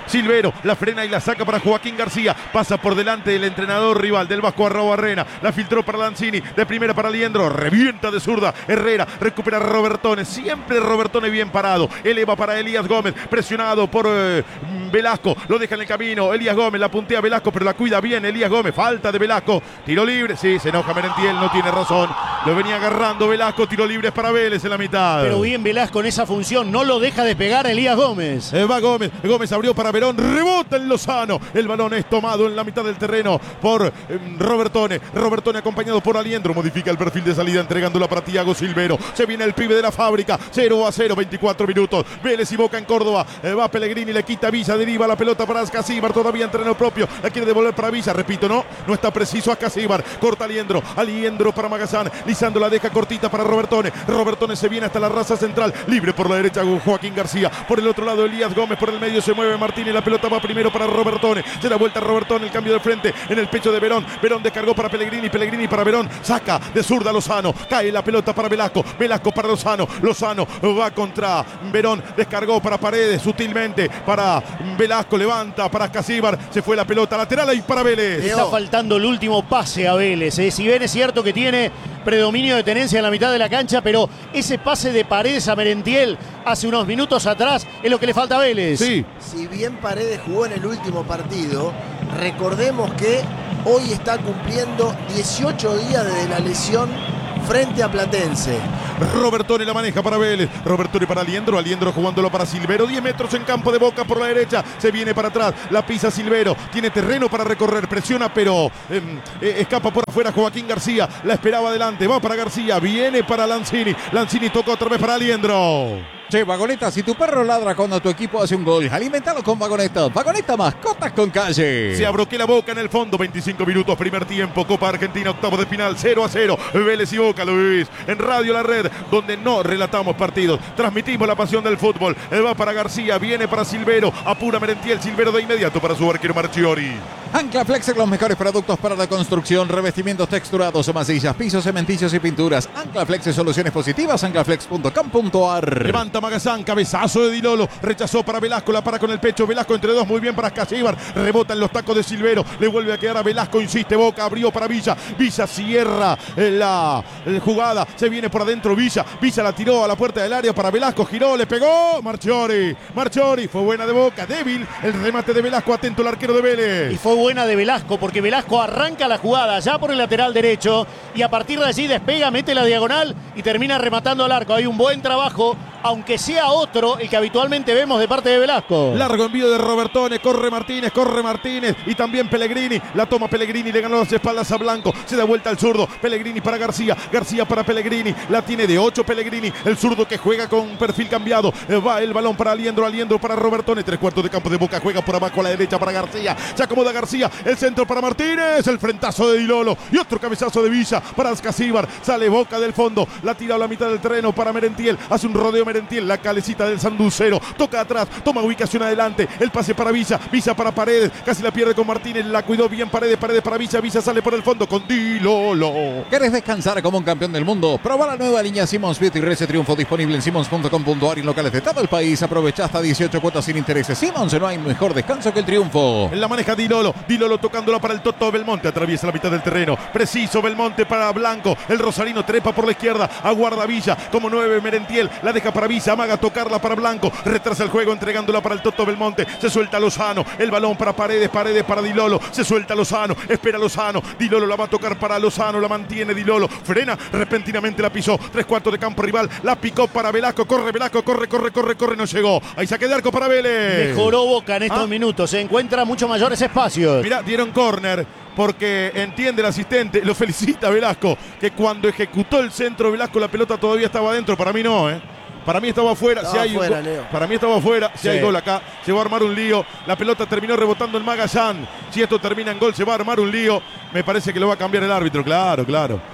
Silvero la frena y la saca para Joaquín García. Pasa por delante del entrenador rival del Vasco Arrobarrena. La filtró para Lanzini. De primera para Liendro. Revienta de zurda. Herrera recupera a Robertone. Siempre Robertone bien parado. Eleva para Elías Gómez. Presionado por Velasco. Lo deja en el camino. Elías Gómez la puntea a Velasco, pero la cuida bien Elías Gómez. Falta de Velasco. Tiro libre. Sí, se enoja Merentiel. No tiene razón. Lo venía agarrando Velasco. Tiro libre para Vélez en la mitad. Pero bien Velasco en esa función. No lo deja despegar Elías Gómez. Va Gómez. Gómez abrió para Verón. Rebota en Lozano. El balón es tomado en la mitad del terreno por Robertone. Robertone acompañado por Aliendro. Modifica el perfil de salida entregándola para Thiago Silvero. Se viene el pibe de la fábrica. 0-0, 24 minutos. Vélez y Boca en Córdoba. Va Pellegrini, le quita Villa. Deriva la pelota para Ascasíbar. Todavía en terreno propio. La quiere devolver para Villa. Repito, no está preciso Ascasíbar. Corta Aliendro. Aliendro para Magazán. Lisandro la deja cortita para Robertone. Robertone se viene hasta la raza central. Libre por la derecha Joaquín García. Por el otro lado Elías Gómez. Por el medio se mueve Martínez. La pelota va primero para Robertone. Se da vuelta Robertone. El cambio de frente en el pecho de Verón. Verón descargó para Pellegrini. Pellegrini para Verón. Saca de zurda Lozano. Cae la pelota para Velasco. Velasco para Lozano. Lozano va contra Verón. Descargó para Paredes. Sutilmente para Velasco. Levanta para Ascasíbar. Se fue la pelota lateral ahí para Vélez. Está faltando el último pase a Vélez. Si bien es cierto que tiene predominio de tenencia en la mitad de la cancha, pero ese pase de Paredes a Merentiel hace unos minutos atrás es lo que le falta a Vélez. Sí. Si bien Paredes jugó en el último partido, recordemos que hoy está cumpliendo 18 días desde la lesión frente a Platense. Robertone la maneja para Vélez. Robertone para Aliendro. Aliendro jugándolo para Silvero. 10 metros en campo de Boca por la derecha. Se viene para atrás. La pisa Silvero. Tiene terreno para recorrer. Presiona, pero escapa por afuera Joaquín García. La esperaba adelante. Va para García. Viene para Lanzini. Lanzini toca otra vez para Aliendro. Che, Vagoneta, si tu perro ladra cuando tu equipo hace un gol, alimentalo con Vagoneta. Vagoneta, mascotas con calle. Se abroqué la Boca en el fondo. 25 minutos, primer tiempo. Copa Argentina, octavo de final. 0-0. Vélez y Boca, lo vivís en Radio La Red, donde no relatamos partidos. Transmitimos la pasión del fútbol. Va para García, viene para Silvero. Apura Merentiel. Silvero de inmediato para su arquero Marchiori. Anclaflex, los mejores productos para la construcción, revestimientos texturados, masillas, pisos, cementillos y pinturas. Anclaflex, soluciones positivas, anclaflex.com.ar. Levanta Magazán, cabezazo de Dilolo, rechazó para Velasco, la para con el pecho, Velasco entre dos, muy bien para Ascasíbar, rebota en los tacos de Silvero, le vuelve a quedar a Velasco, insiste Boca, abrió para Villa, Villa cierra la jugada, se viene por adentro Villa la tiró a la puerta del área para Velasco, giró, le pegó, Marchiori, fue buena de Boca, débil el remate de Velasco, atento el arquero de Vélez. Y fue buena de Velasco, porque Velasco arranca la jugada ya por el lateral derecho y a partir de allí despega, mete la diagonal y termina rematando al arco. Hay un buen trabajo, aunque sea otro el que habitualmente vemos de parte de Velasco. Largo envío de Robertone, corre Martínez y también Pellegrini, la toma Pellegrini, le ganó las espaldas a Blanco, se da vuelta al zurdo, Pellegrini para García para Pellegrini, la tiene de 8 Pellegrini, el zurdo que juega con perfil cambiado, va el balón para Aliendro para Robertone, 3/4 de campo de Boca, juega por abajo a la derecha para García, se acomoda García, el centro para Martínez, el frentazo de Dilolo y otro cabezazo de Villa para Ascasíbar, sale Boca del fondo, la tira a la mitad del terreno para Merentiel, hace un rodeo Merentiel, la calecita del sanducero, toca atrás, toma ubicación adelante, el pase para Villa para Paredes, casi la pierde con Martínez, la cuidó bien Paredes para Villa sale por el fondo con Dilolo. ¿Querés descansar como un campeón del mundo? Proba la nueva línea Simmons Beauty Rece Triunfo, disponible en simmons.com.ar y en locales de todo el país. Aprovecha hasta 18 cuotas sin intereses. Simmons, no hay mejor descanso que el triunfo. La maneja Dilolo tocándola para el Toto Belmonte, atraviesa la mitad del terreno, preciso Belmonte para Blanco, el rosarino trepa por la izquierda, aguarda Villa, como 9 Merentiel, la deja para Villa, amaga tocarla para Blanco, retrasa el juego entregándola para el Toto Belmonte, se suelta Lozano, el balón para Paredes para Dilolo, se suelta Lozano, espera Lozano, Dilolo la va a tocar para Lozano, la mantiene Dilolo, frena, repentinamente la pisó, 3/4 de campo rival, la picó para Velasco, corre Velasco, corre, no llegó, ahí saque de arco para Vélez. Mejoró Boca en estos minutos, se encuentra mucho mayores espacios. Mirá, dieron córner porque entiende el asistente, lo felicita Velasco, que cuando ejecutó el centro Velasco la pelota todavía estaba adentro, para mí no, Para mí estaba afuera, para mí estaba afuera, si hay gol acá, se va a armar un lío, la pelota terminó rebotando en Magallán, si esto termina en gol se va a armar un lío, me parece que lo va a cambiar el árbitro, claro,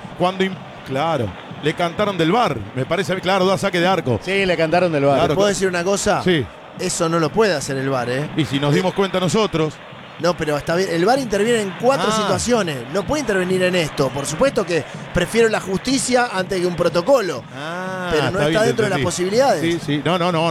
le cantaron del VAR, me parece, claro, da saque de arco. Sí, le cantaron del VAR. Claro, ¿Puedo decir una cosa? Sí. Eso no lo puede hacer el VAR, Y si nos dimos cuenta nosotros. No, pero está bien. El VAR interviene en 4 situaciones. No puede intervenir en esto. Por supuesto que prefiero la justicia antes que un protocolo. Pero no está dentro de las posibilidades. Sí. No.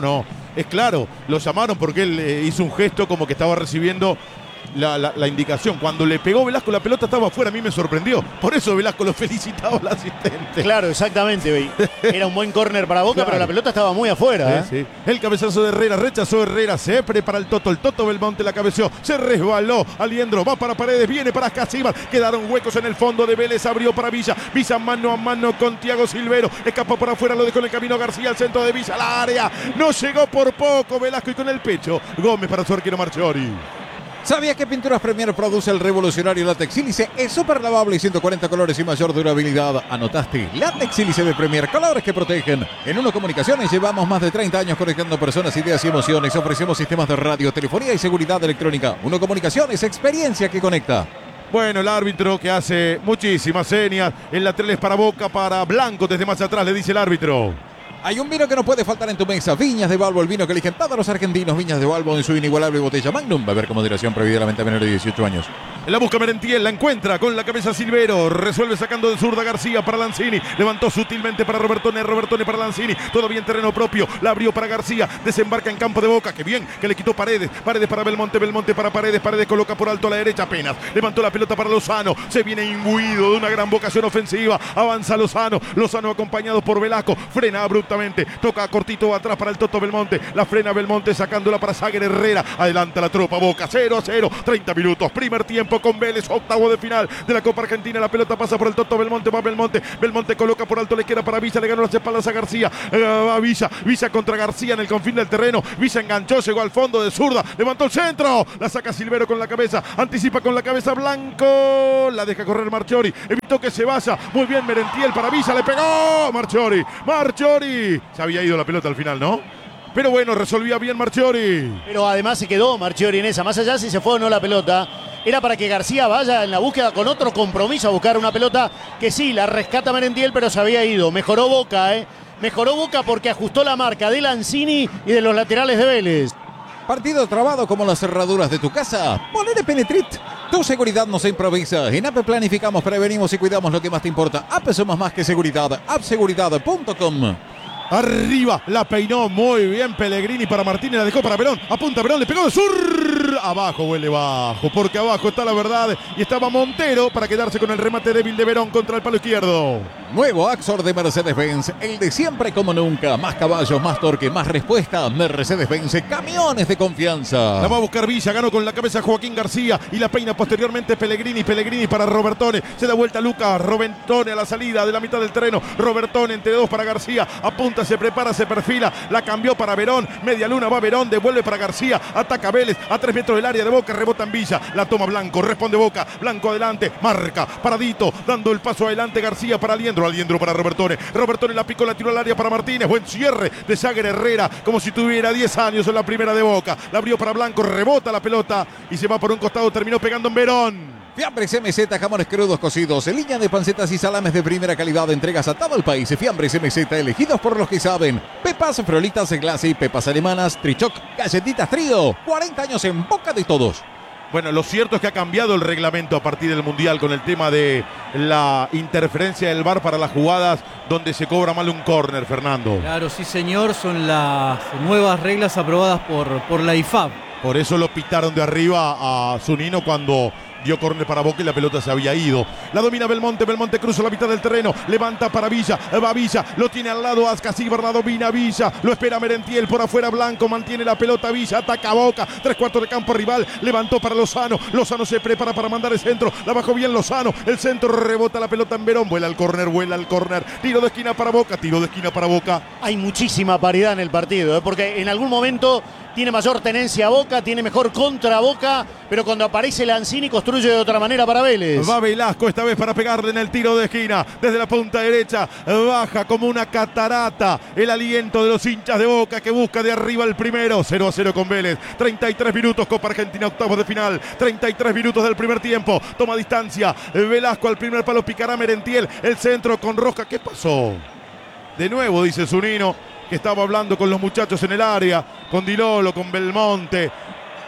es claro, lo llamaron porque él hizo un gesto como que estaba recibiendo la indicación. Cuando le pegó Velasco, la pelota estaba afuera, a mí me sorprendió. Por eso Velasco lo felicitaba al asistente. Claro, exactamente. Era un buen córner para Boca, Claro. pero la pelota estaba muy afuera. Sí. El cabezazo de Herrera, rechazó Herrera, se prepara el Toto Belmonte la cabeció, se resbaló, Aliendro va para Paredes, viene para Casíbar, quedaron huecos en el fondo de Vélez, abrió para Villa mano a mano con Thiago Silvero, escapó por afuera, lo dejó en el camino García, al centro de Villa, al área, no llegó por poco Velasco y con el pecho, Gómez para su arquero Marchiori. ¿Sabías que Pinturas Premier produce el revolucionario látex sílice? Es súper lavable y 140 colores y mayor durabilidad. ¿Anotaste? Látex sílice de Premier, colores que protegen. En Uno Comunicaciones llevamos más de 30 años conectando personas, ideas y emociones. Ofrecemos sistemas de radio, telefonía y seguridad electrónica. Uno Comunicaciones, experiencia que conecta. Bueno, el árbitro que hace muchísimas señas, el lateral es para Boca, para Blanco, desde más atrás le dice el árbitro. Hay un vino que no puede faltar en tu mesa. Viñas de Balbo, el vino que eligen todos los argentinos. Viñas de Balbo en su inigualable botella Magnum. Beber con moderación, prohibida la venta a menores de 18 años. La busca Merentiel, la encuentra con la cabeza Silvero, resuelve sacando de zurda García para Lanzini, levantó sutilmente para Robertone para Lanzini, todavía en terreno propio, la abrió para García, desembarca en campo de Boca, que bien, que le quitó Paredes para Belmonte para Paredes coloca por alto a la derecha apenas, levantó la pelota para Lozano, se viene imbuido de una gran vocación ofensiva, avanza Lozano acompañado por Velasco, frena abruptamente, toca cortito atrás para el Toto Belmonte, la frena Belmonte sacándola para Sager Herrera, adelanta la tropa Boca, 0-0, 30 minutos, primer tiempo con Vélez, octavo de final de la Copa Argentina, la pelota pasa por el Toto Belmonte, va Belmonte coloca por alto, le queda para Villa, le ganó las espaldas a García, va Villa contra García en el confín del terreno, Villa enganchó, llegó al fondo de zurda, levantó el centro, la saca Silvero con la cabeza, anticipa con la cabeza Blanco, la deja correr Marchiori, evitó que se vaya, muy bien Merentiel para Villa, le pegó Marchiori, se había ido la pelota al final, ¿no? Pero bueno, resolvía bien Marchiori. Pero además se quedó Marchiori en esa, más allá si se fue o no la pelota. Era para que García vaya en la búsqueda con otro compromiso a buscar una pelota que sí, la rescata Merentiel, pero se había ido. Mejoró Boca, Mejoró Boca porque ajustó la marca de Lanzini y de los laterales de Vélez. Partido trabado como las cerraduras de tu casa. Ponele Penetrit. Tu seguridad no se improvisa. En APE planificamos, prevenimos y cuidamos lo que más te importa. APE somos más que seguridad. appseguridad.com. Arriba, la peinó muy bien Pellegrini para Martínez, la dejó para Verón, apunta Verón, le pegó de sur, abajo huele bajo, porque abajo está la verdad y estaba Montero para quedarse con el remate débil de Verón contra el palo izquierdo. Nuevo Axor de Mercedes-Benz, el de siempre como nunca, más caballos, más torque, más respuesta, Mercedes-Benz, camiones de confianza. La va a buscar Villa, ganó con la cabeza Joaquín García y la peina posteriormente Pellegrini para Robertone, se da vuelta Lucas, Robertone a la salida de la mitad del terreno, Robertone entre dos para García, apunta, se prepara, se perfila, la cambió para Verón, media luna va Verón, devuelve para García, ataca Vélez, a 3 metros del área de Boca, rebota en Villa, la toma Blanco, responde Boca, Blanco adelante, marca, paradito, dando el paso adelante García para Aliendro para Robertone la picó, la tiró al área para Martínez, buen cierre de Sager Herrera, como si tuviera 10 años en la primera de Boca, la abrió para Blanco, rebota la pelota y se va por un costado, terminó pegando en Verón. Fiambres MZ, jamones crudos cocidos, en línea de pancetas y salames de primera calidad, entregas a todo el país. Fiambres MZ, elegidos por los que saben. Pepas, frolitas, glace, pepas alemanas, trichoc, galletitas trío. 40 años en boca de todos. Bueno, lo cierto es que ha cambiado el reglamento a partir del Mundial con el tema de la interferencia del VAR para las jugadas donde se cobra mal un córner, Fernando. Claro, sí señor, son las nuevas reglas aprobadas por la IFAB. Por eso lo pitaron de arriba a Zunino cuando dio córner para Boca y la pelota se había ido. La domina Belmonte cruza la mitad del terreno, levanta para Villa, va Villa, lo tiene al lado Ascasíbar, la domina Villa, lo espera Merentiel por afuera, Blanco mantiene la pelota, Villa ataca a Boca, 3/4 de campo rival, levantó para Lozano se prepara para mandar el centro, la bajó bien Lozano, el centro rebota la pelota en Verón, vuela al córner, tiro de esquina para Boca. Hay muchísima paridad en el partido, porque en algún momento tiene mayor tenencia Boca, tiene mejor contra Boca, pero cuando aparece Lanzini construye de otra manera para Vélez. Va Velasco esta vez para pegarle en el tiro de esquina, desde la punta derecha, baja como una catarata el aliento de los hinchas de Boca que busca de arriba el primero, 0-0 con Vélez, 33 minutos Copa Argentina, octavos de final, 33 minutos del primer tiempo, toma distancia, Velasco al primer palo, picará Merentiel, el centro con Rosca, ¿qué pasó? De nuevo dice Zunino, que estaba hablando con los muchachos en el área, con Di Lolo, con Belmonte.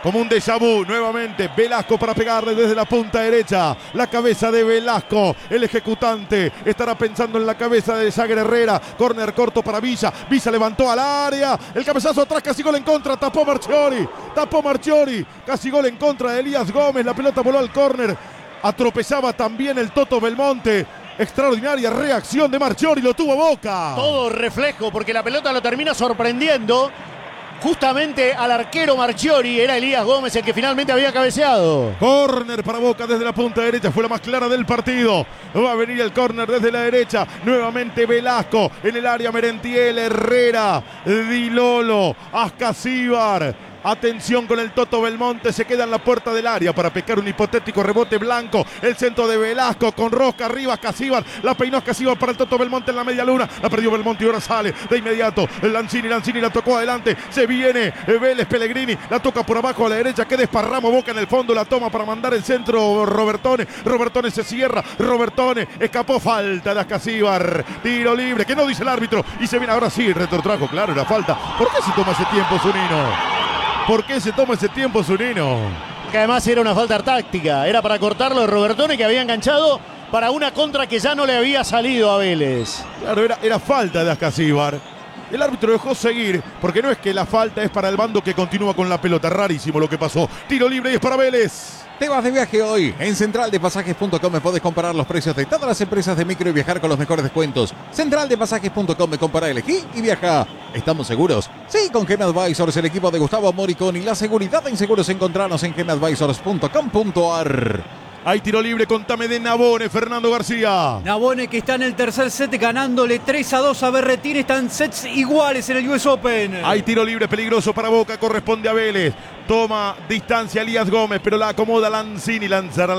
como un déjà vu. Nuevamente Velasco para pegarle desde la punta derecha. La cabeza de Velasco, el ejecutante, estará pensando en la cabeza de Jagger Herrera. Córner corto para Villa. Villa levantó al área. El cabezazo atrás, casi gol en contra. Tapó Marchiori. Casi gol en contra de Elías Gómez. La pelota voló al córner. Atropellaba también el Toto Belmonte. Extraordinaria reacción de Marchiori, lo tuvo Boca. Todo reflejo, porque la pelota lo termina sorprendiendo justamente al arquero Marchiori. Era Elías Gómez el que finalmente había cabeceado. Córner para Boca desde la punta derecha, fue la más clara del partido. Va a venir el córner desde la derecha. Nuevamente Velasco en el área. Merentiel, Herrera, Di Lolo, Ascasíbar. Atención con el Toto Belmonte, se queda en la puerta del área para pescar un hipotético rebote blanco. El centro de Velasco con rosca arriba, Ascasíbar. La peinó Ascasíbar para el Toto Belmonte en la media luna. La perdió Belmonte y ahora sale de inmediato. Lanzini la tocó adelante. Se viene Vélez, Pellegrini. La toca por abajo a la derecha. Que desparramo, Boca en el fondo. La toma para mandar el centro Robertone. Robertone se cierra. Robertone escapó. Falta de Ascasíbar. Tiro libre, que no dice el árbitro. Y se viene ahora sí, retrotrajo. Claro, era falta. ¿Por qué se toma ese tiempo, Zunino? ¿Por qué se toma ese tiempo, Zunino? Que además era una falta táctica. Era para cortarlo de Robertone, que había enganchado para una contra que ya no le había salido a Vélez. Claro, era falta de Ascasíbar. El árbitro dejó seguir, porque no es que la falta es para el bando que continúa con la pelota. Rarísimo lo que pasó. Tiro libre y es para Vélez. Te vas de viaje hoy. En centraldepasajes.com me podés comparar los precios de todas las empresas de micro y viajar con los mejores descuentos. Centraldepasajes.com me compara, elegí y viaja. ¿Estamos seguros? Sí, con Gen Advisors, el equipo de Gustavo Moricón y la seguridad en seguros. Encontrarnos en genadvisors.com.ar. Hay tiro libre, contame de Nabone, Fernando García. Nabone que está en el tercer set ganándole 3-2 a Berretín. Están sets iguales en el US Open. Hay tiro libre peligroso para Boca, corresponde a Vélez. Toma distancia Elías Gómez, pero la acomoda Lanzini. Lanzará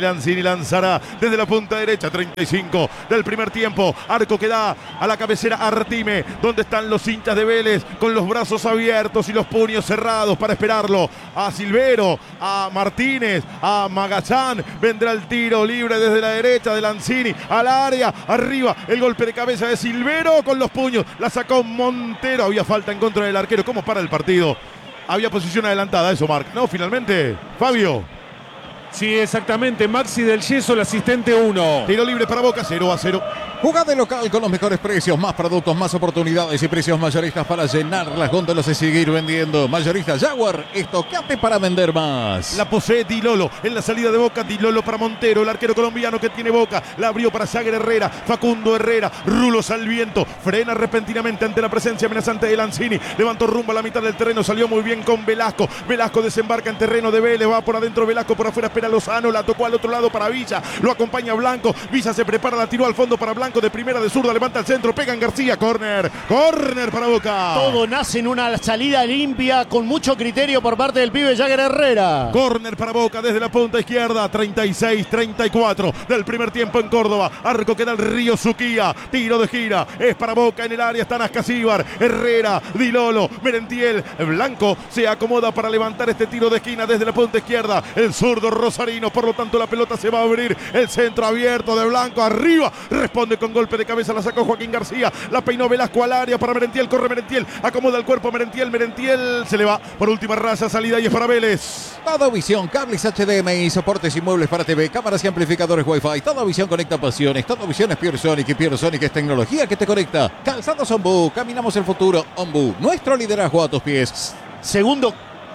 desde la punta derecha. 35 del primer tiempo. Arco que da a la cabecera Artime. ¿Dónde están los hinchas de Vélez? Con los brazos abiertos y los puños cerrados para esperarlo. A Silvero, a Martínez, a Magallán. Vendrá el tiro libre desde la derecha de Lanzini al área. Arriba el golpe de cabeza de Silvero con los puños. La sacó Montero. Había falta en contra del arquero. ¿Cómo para el partido? Había posición adelantada, eso marca. No, finalmente, Fabio. Sí, exactamente. Maxi del Yeso, el asistente 1. Tiro libre para Boca, 0-0. Jugá de local con los mejores precios, más productos, más oportunidades y precios mayoristas para llenar las góndolas y seguir vendiendo. Mayorista Jaguar, estocate para vender más. La posee Di Lolo en la salida de Boca. Di Lolo para Montero, el arquero colombiano que tiene Boca. La abrió para Jagger Herrera, Facundo Herrera, Rulos al viento. Frena repentinamente ante la presencia amenazante de Lanzini. Levantó rumbo a la mitad del terreno, salió muy bien con Velasco. Velasco desembarca en terreno de Vélez, va por adentro Velasco, por afuera espera Lozano. La tocó al otro lado para Villa, lo acompaña Blanco. Villa se prepara, la tiró al fondo para Blanco. De primera, de zurda, levanta el centro, pega en García, córner para Boca. Todo nace en una salida limpia con mucho criterio por parte del pibe Jagger Herrera. Córner para Boca desde la punta izquierda. 36-34 del primer tiempo en Córdoba. Arco que da el Río Suquía. Tiro de gira, es para Boca en el área. Están Ascasíbar, Herrera, Di Lolo, Merentiel. Blanco se acomoda para levantar este tiro de esquina desde la punta izquierda. El zurdo rosarino, por lo tanto la pelota se va a abrir. El centro abierto de Blanco arriba. Responde con golpe de cabeza, la sacó Joaquín García. La peinó Velasco al área para Merentiel. Corre Merentiel, acomoda el cuerpo Merentiel se le va por última raya, salida y es para Vélez. Todo Visión, cables HDMI, soportes y muebles para TV, cámaras y amplificadores Wi-Fi. Todo Visión conecta pasiones. Todo Visión es Pure Sonic y Pure Sonic es tecnología que te conecta. Calzados Ombu, caminamos el futuro. Ombu, nuestro liderazgo a tus pies. Segundo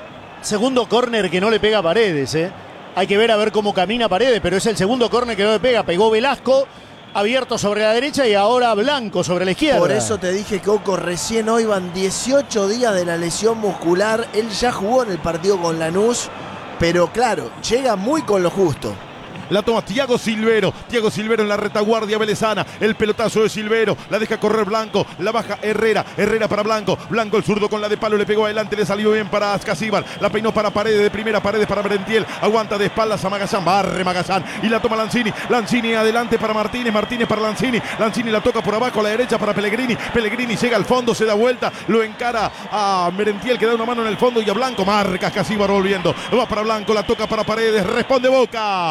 córner que no le pega a Paredes, Hay que ver a ver cómo camina Paredes, pero es el segundo córner que no le pega. Pegó Velasco, abierto sobre la derecha, y ahora Blanco sobre la izquierda. Por eso te dije, Coco, recién hoy van 18 días de la lesión muscular. Él ya jugó en el partido con Lanús, pero claro, llega muy con lo justo. La toma Thiago Silvero en la retaguardia velezana. El pelotazo de Silvero, la deja correr Blanco, la baja Herrera para Blanco. Blanco el zurdo con la de palo, le pegó adelante, le salió bien para Ascasíbar. La peinó para Paredes, de primera Paredes para Merentiel. Aguanta de espaldas a Magallán, barre Magallán y la toma Lanzini. Lanzini adelante para Martínez para Lanzini. Lanzini la toca por abajo a la derecha para Pellegrini. Pellegrini llega al fondo, se da vuelta, lo encara a Merentiel que da una mano en el fondo y a Blanco. Marca Ascasíbar volviendo. Va para Blanco, la toca para Paredes, responde Boca.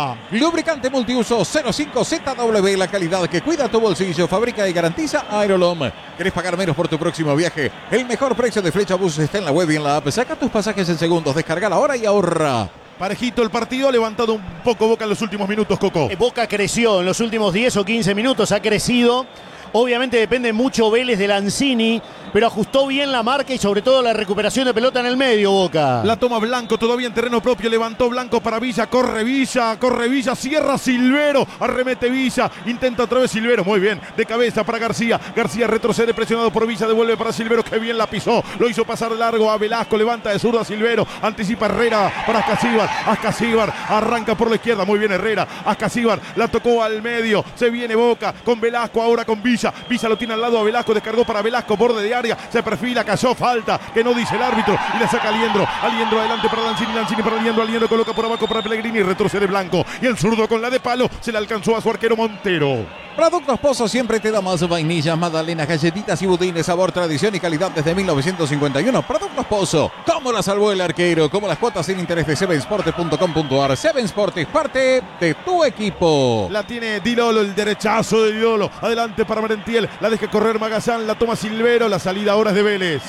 Lubricante multiuso 05ZW, la calidad que cuida tu bolsillo, fabrica y garantiza Aerolom. ¿Querés pagar menos por tu próximo viaje? El mejor precio de Flecha Bus está en la web y en la app. Saca tus pasajes en segundos, descarga ahora y ahorra. Parejito el partido, ha levantado un poco Boca en los últimos minutos, Coco. Boca creció en los últimos 10 o 15 minutos, ha crecido. Obviamente depende mucho Vélez de Lanzini, pero ajustó bien la marca y sobre todo la recuperación de pelota en el medio, Boca. La toma Blanco, todavía en terreno propio, levantó Blanco para Villa, corre Villa, cierra Silvero, arremete Villa, intenta otra vez Silvero, muy bien, de cabeza para García retrocede presionado por Villa, devuelve para Silvero, que bien la pisó, lo hizo pasar largo a Velasco, levanta de zurda Silvero, anticipa Herrera para Ascasíbar, arranca por la izquierda, muy bien Herrera, Ascasíbar, la tocó al medio, se viene Boca con Velasco, ahora con Villa lo tiene al lado a Velasco, descargó para Velasco, borde de área, se perfila, cayó, falta, que no dice el árbitro, y la saca Aliendro adelante para Lanzini para Aliendro coloca por abajo para Pellegrini, retrocede Blanco, y el zurdo con la de palo, se le alcanzó a su arquero Montero. Productos Pozo siempre te da más vainillas, magdalenas, galletitas y budines, sabor, tradición y calidad desde 1951. Productos Pozo, ¿cómo la salvó el arquero? Como las cuotas sin interés de sevensportes.com.ar. Seven Sport es parte de tu equipo. La tiene Di Lolo, el derechazo de Di Lolo, adelante para Merentiel, la deja correr Magazán, la toma Silvero, la salida ahora es de Vélez.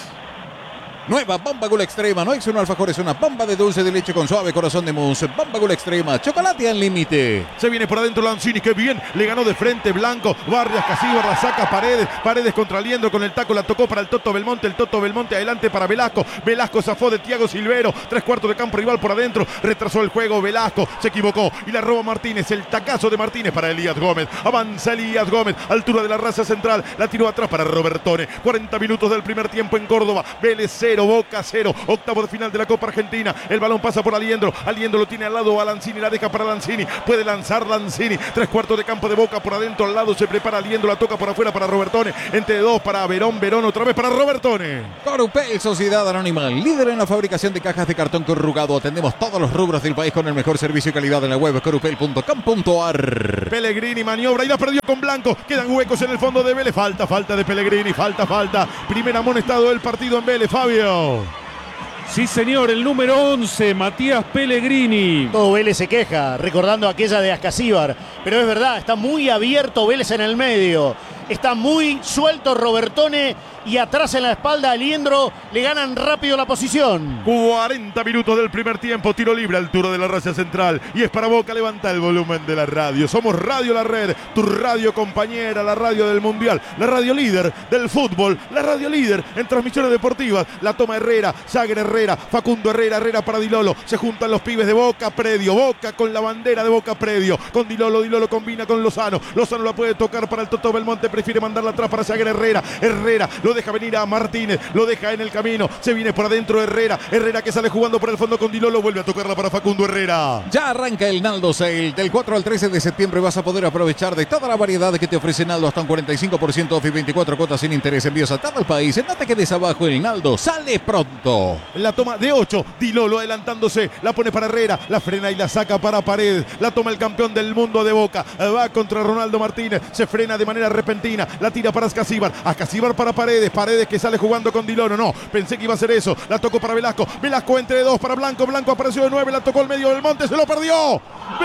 Nueva Bomba Gula Extrema, no es un alfajor, es una bomba de dulce de leche con suave corazón de mousse. Bomba Gula Extrema, chocolate al límite. Se viene por adentro Lanzini, que bien, le ganó de frente Blanco, Barrias, Casíbar, la saca Paredes contra Aliendro con el taco, la tocó para el Toto Belmonte adelante para Velasco zafó de Thiago Silvero, 3/4 de campo rival por adentro, retrasó el juego Velasco, se equivocó y la roba Martínez, el tacazo de Martínez para Elías Gómez, avanza Elías Gómez, altura de la raza central, la tiró atrás para Robertone, 40 minutos del primer tiempo en Córdoba, Vélez 0, Boca 0, octavo de final de la Copa Argentina, el balón pasa por Aliendro lo tiene al lado a Lanzini, la deja para Lanzini, puede lanzar Lanzini, 3/4 de campo de Boca por adentro, al lado se prepara Aliendro, la toca por afuera para Robertone, entre dos para Verón otra vez para Robertone. Corupel, Sociedad Anónima, líder en la fabricación de cajas de cartón corrugado, atendemos todos los rubros del país con el mejor servicio y calidad en la web corupel.com.ar. Pellegrini maniobra y la perdió con Blanco, quedan huecos en el fondo de Vélez, falta de Pellegrini, falta, primer amonestado del partido en Vélez, Fabio. Sí, señor, el número 11, Matías Pellegrini. Todo Vélez se queja, recordando aquella de Ascasíbar. Pero es verdad, está muy abierto Vélez en el medio. Está muy suelto Robertone y atrás en la espalda Aliendro, le ganan rápido la posición. 40 minutos del primer tiempo, tiro libre a altura de la raya central y es para Boca, levanta el volumen de la radio. Somos Radio La Red, tu radio compañera, la radio del Mundial, la radio líder del fútbol, la radio líder en transmisiones deportivas. La toma Herrera, Jagger Herrera, Facundo Herrera para Di Lolo, se juntan los pibes de Boca Predio, Boca con la bandera de Boca Predio, con Di Lolo combina con Lozano la puede tocar para el Toto Belmonte, prefiere mandarla atrás para Jagger Herrera, lo deja venir a Martínez, lo deja en el camino, se viene por adentro Herrera que sale jugando por el fondo con Di Lolo, vuelve a tocarla para Facundo Herrera. Ya arranca el Naldo Sale, del 4 al 13 de septiembre vas a poder aprovechar de toda la variedad que te ofrece Naldo, hasta un 45% off y 24 cuotas sin interés, envíos a todo el país, no te quedes abajo, el Naldo sale pronto. La toma de 8, Di Lolo adelantándose, la pone para Herrera, la frena y la saca para Paredes, la toma el campeón del mundo de Boca, va contra Ronaldo Martínez, se frena de manera repentina, la tira para Ascasíbar para Paredes que sale jugando con Di Lolo, no, pensé que iba a ser eso, la tocó para Velasco entre dos para Blanco apareció de 9, la tocó al medio, Belmonte se lo perdió,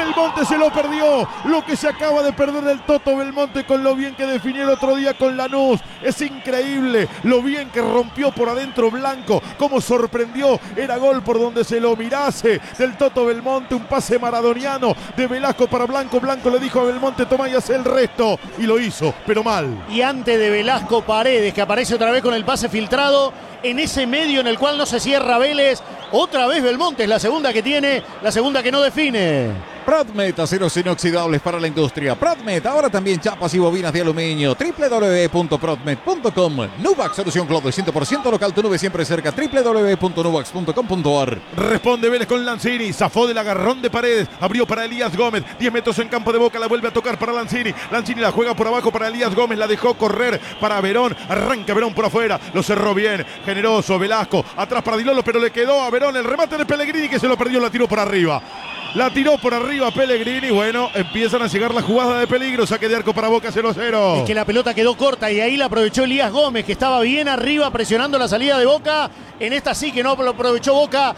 lo que se acaba de perder el Toto Belmonte con lo bien que definió el otro día con Lanús, es increíble lo bien que rompió por adentro Blanco, cómo sorprendió, era gol por donde se lo mirase del Toto Belmonte, un pase maradoniano de Velasco para Blanco le dijo a Belmonte, toma y hace el resto, y lo hizo, pero mal. Y antes de Velasco Paredes, que aparece otra vez con el pase filtrado, en ese medio en el cual no se cierra Vélez, otra vez Belmonte es la segunda que tiene, la segunda que no define. Prodmet, aceros inoxidables para la industria. Prodmet, ahora también chapas y bobinas de aluminio. www.prodmet.com. Nuvax, solución Cloud 100% local, tu nube siempre cerca. www.nuvax.com.ar. Responde Vélez con Lanzini, zafó del agarrón de Paredes, abrió para Elías Gómez, 10 metros en campo de Boca, la vuelve a tocar para Lanzini la juega por abajo para Elías Gómez, la dejó correr para Verón, arranca Verón por afuera, lo cerró bien, generoso Velasco, atrás para Di Lolo, pero le quedó a Verón el remate de Pellegrini que se lo perdió, la tiró por arriba. La tiró por arriba Pellegrini, bueno, empiezan a llegar las jugadas de peligro, saque de arco para Boca 0-0. Es que la pelota quedó corta y ahí la aprovechó Elías Gómez, que estaba bien arriba presionando la salida de Boca. En esta sí que no lo aprovechó Boca.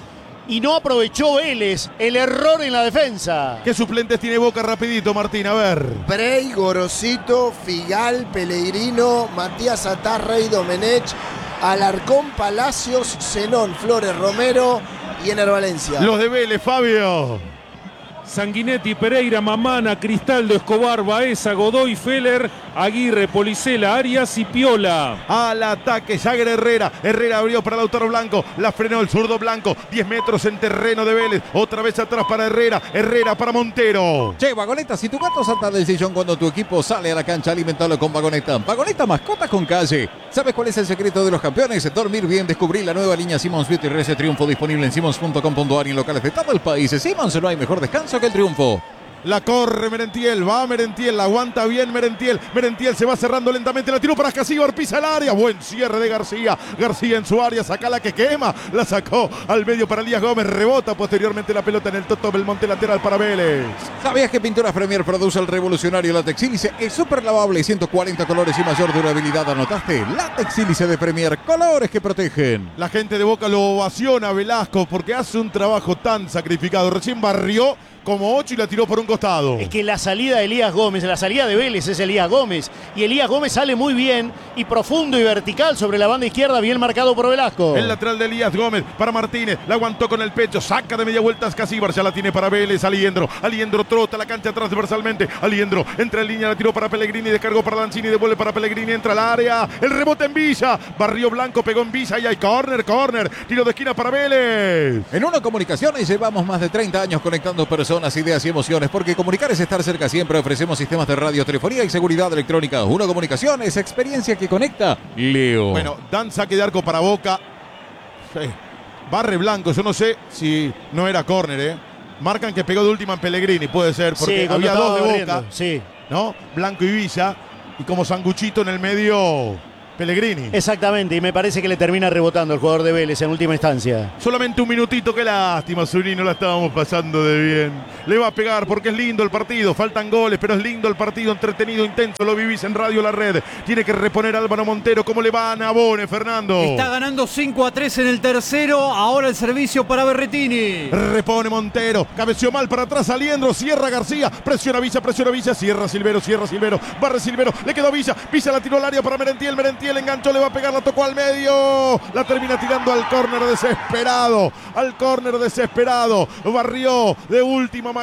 y no aprovechó Vélez el error en la defensa. ¿Qué suplentes tiene Boca rapidito, Martín? A ver. Brey, Gorosito, Figal, Pellegrino, Matías Atarrey, Domenech, Alarcón, Palacios, Zenón, Flores, Romero y Ener Valencia. Los de Vélez, Fabio. Sanguinetti, Pereira, Mamana, Cristaldo, Escobar, Baeza, Godoy, Feller, Aguirre, Policela, Arias y Piola. Al ataque, Jagger Herrera. Herrera abrió para Lautaro Blanco. La frenó el zurdo Blanco. 10 metros en terreno de Vélez. Otra vez atrás para Herrera. Herrera para Montero. Che, Vagoneta, si tu gato salta del sillón cuando tu equipo sale a la cancha, alimentalo con Vagoneta. Vagoneta, mascota con calle. ¿Sabes cuál es el secreto de los campeones? Dormir bien. Descubrí la nueva línea Simmons Beauty Rese Triunfo disponible en simmons.com.ar y en locales de todo el país. Simmons, no hay mejor descanso que el triunfo. La corre Merentiel, va Merentiel, la aguanta bien Merentiel. Merentiel se va cerrando lentamente, la tiró para Casíbar, pisa el área. Buen cierre de García. García en su área, saca la que quema. La sacó al medio para Elías Gómez, rebota posteriormente la pelota en el Toto Belmonte, lateral para Vélez. ¿Sabías que Pinturas Premier produce el revolucionario látex sílice? Es súper lavable, 140 colores y mayor durabilidad. ¿Anotaste? Látex sílice de Premier, colores que protegen. La gente de Boca lo ovaciona a Velasco porque hace un trabajo tan sacrificado. Recién barrió como 8 y la tiró por un costado. Es que la salida de Elías Gómez, la salida de Vélez es Elías Gómez. Y Elías Gómez sale muy bien y profundo y vertical sobre la banda izquierda, bien marcado por Velasco. El lateral de Elías Gómez para Martínez, la aguantó con el pecho, saca de media vuelta Casíbar, ya la tiene para Vélez, Aliendro trota la cancha transversalmente, Aliendro entra en línea, la tiró para Pellegrini, descargó para Lanzini, devuelve para Pellegrini, entra al área, el rebote en Villa, barrió Blanco, pegó en Villa y hay córner, tiro de esquina para Vélez. En Uno Comunicaciones llevamos más de 30 años conectando personas, ideas y emociones, porque comunicar es estar cerca siempre. Ofrecemos sistemas de radio, telefonía y seguridad electrónica. Uno Comunicaciones, experiencia que conecta. Leo. Bueno, dan saque de arco para Boca. Barre Blanco, yo no sé si no era córner, Marcan que pegó de última en Pellegrini, puede ser, porque Sí, había dos de barriendo, Boca, sí. ¿no? Blanco y Villa, y como sanguchito en el medio Pellegrini. Exactamente, y me parece que le termina rebotando el jugador de Vélez en última instancia. Solamente un minutito, qué lástima, Zuni, no la estábamos pasando de bien. Le va a pegar porque es lindo el partido, faltan goles, pero es lindo el partido, entretenido, intenso, lo vivís en Radio La Red. Tiene que reponer Álvaro Montero, ¿cómo le va a Nabone, Fernando? Está ganando 5-3 en el tercero, ahora el servicio para Berretini. Repone Montero, cabeció mal para atrás, Aliendro, cierra García, presiona Villa, cierra Silvero, barre Silvero, le quedó Villa la tiró al área para Merentiel, enganchó, le va a pegar, la tocó al medio, la termina tirando al córner desesperado, barrió de última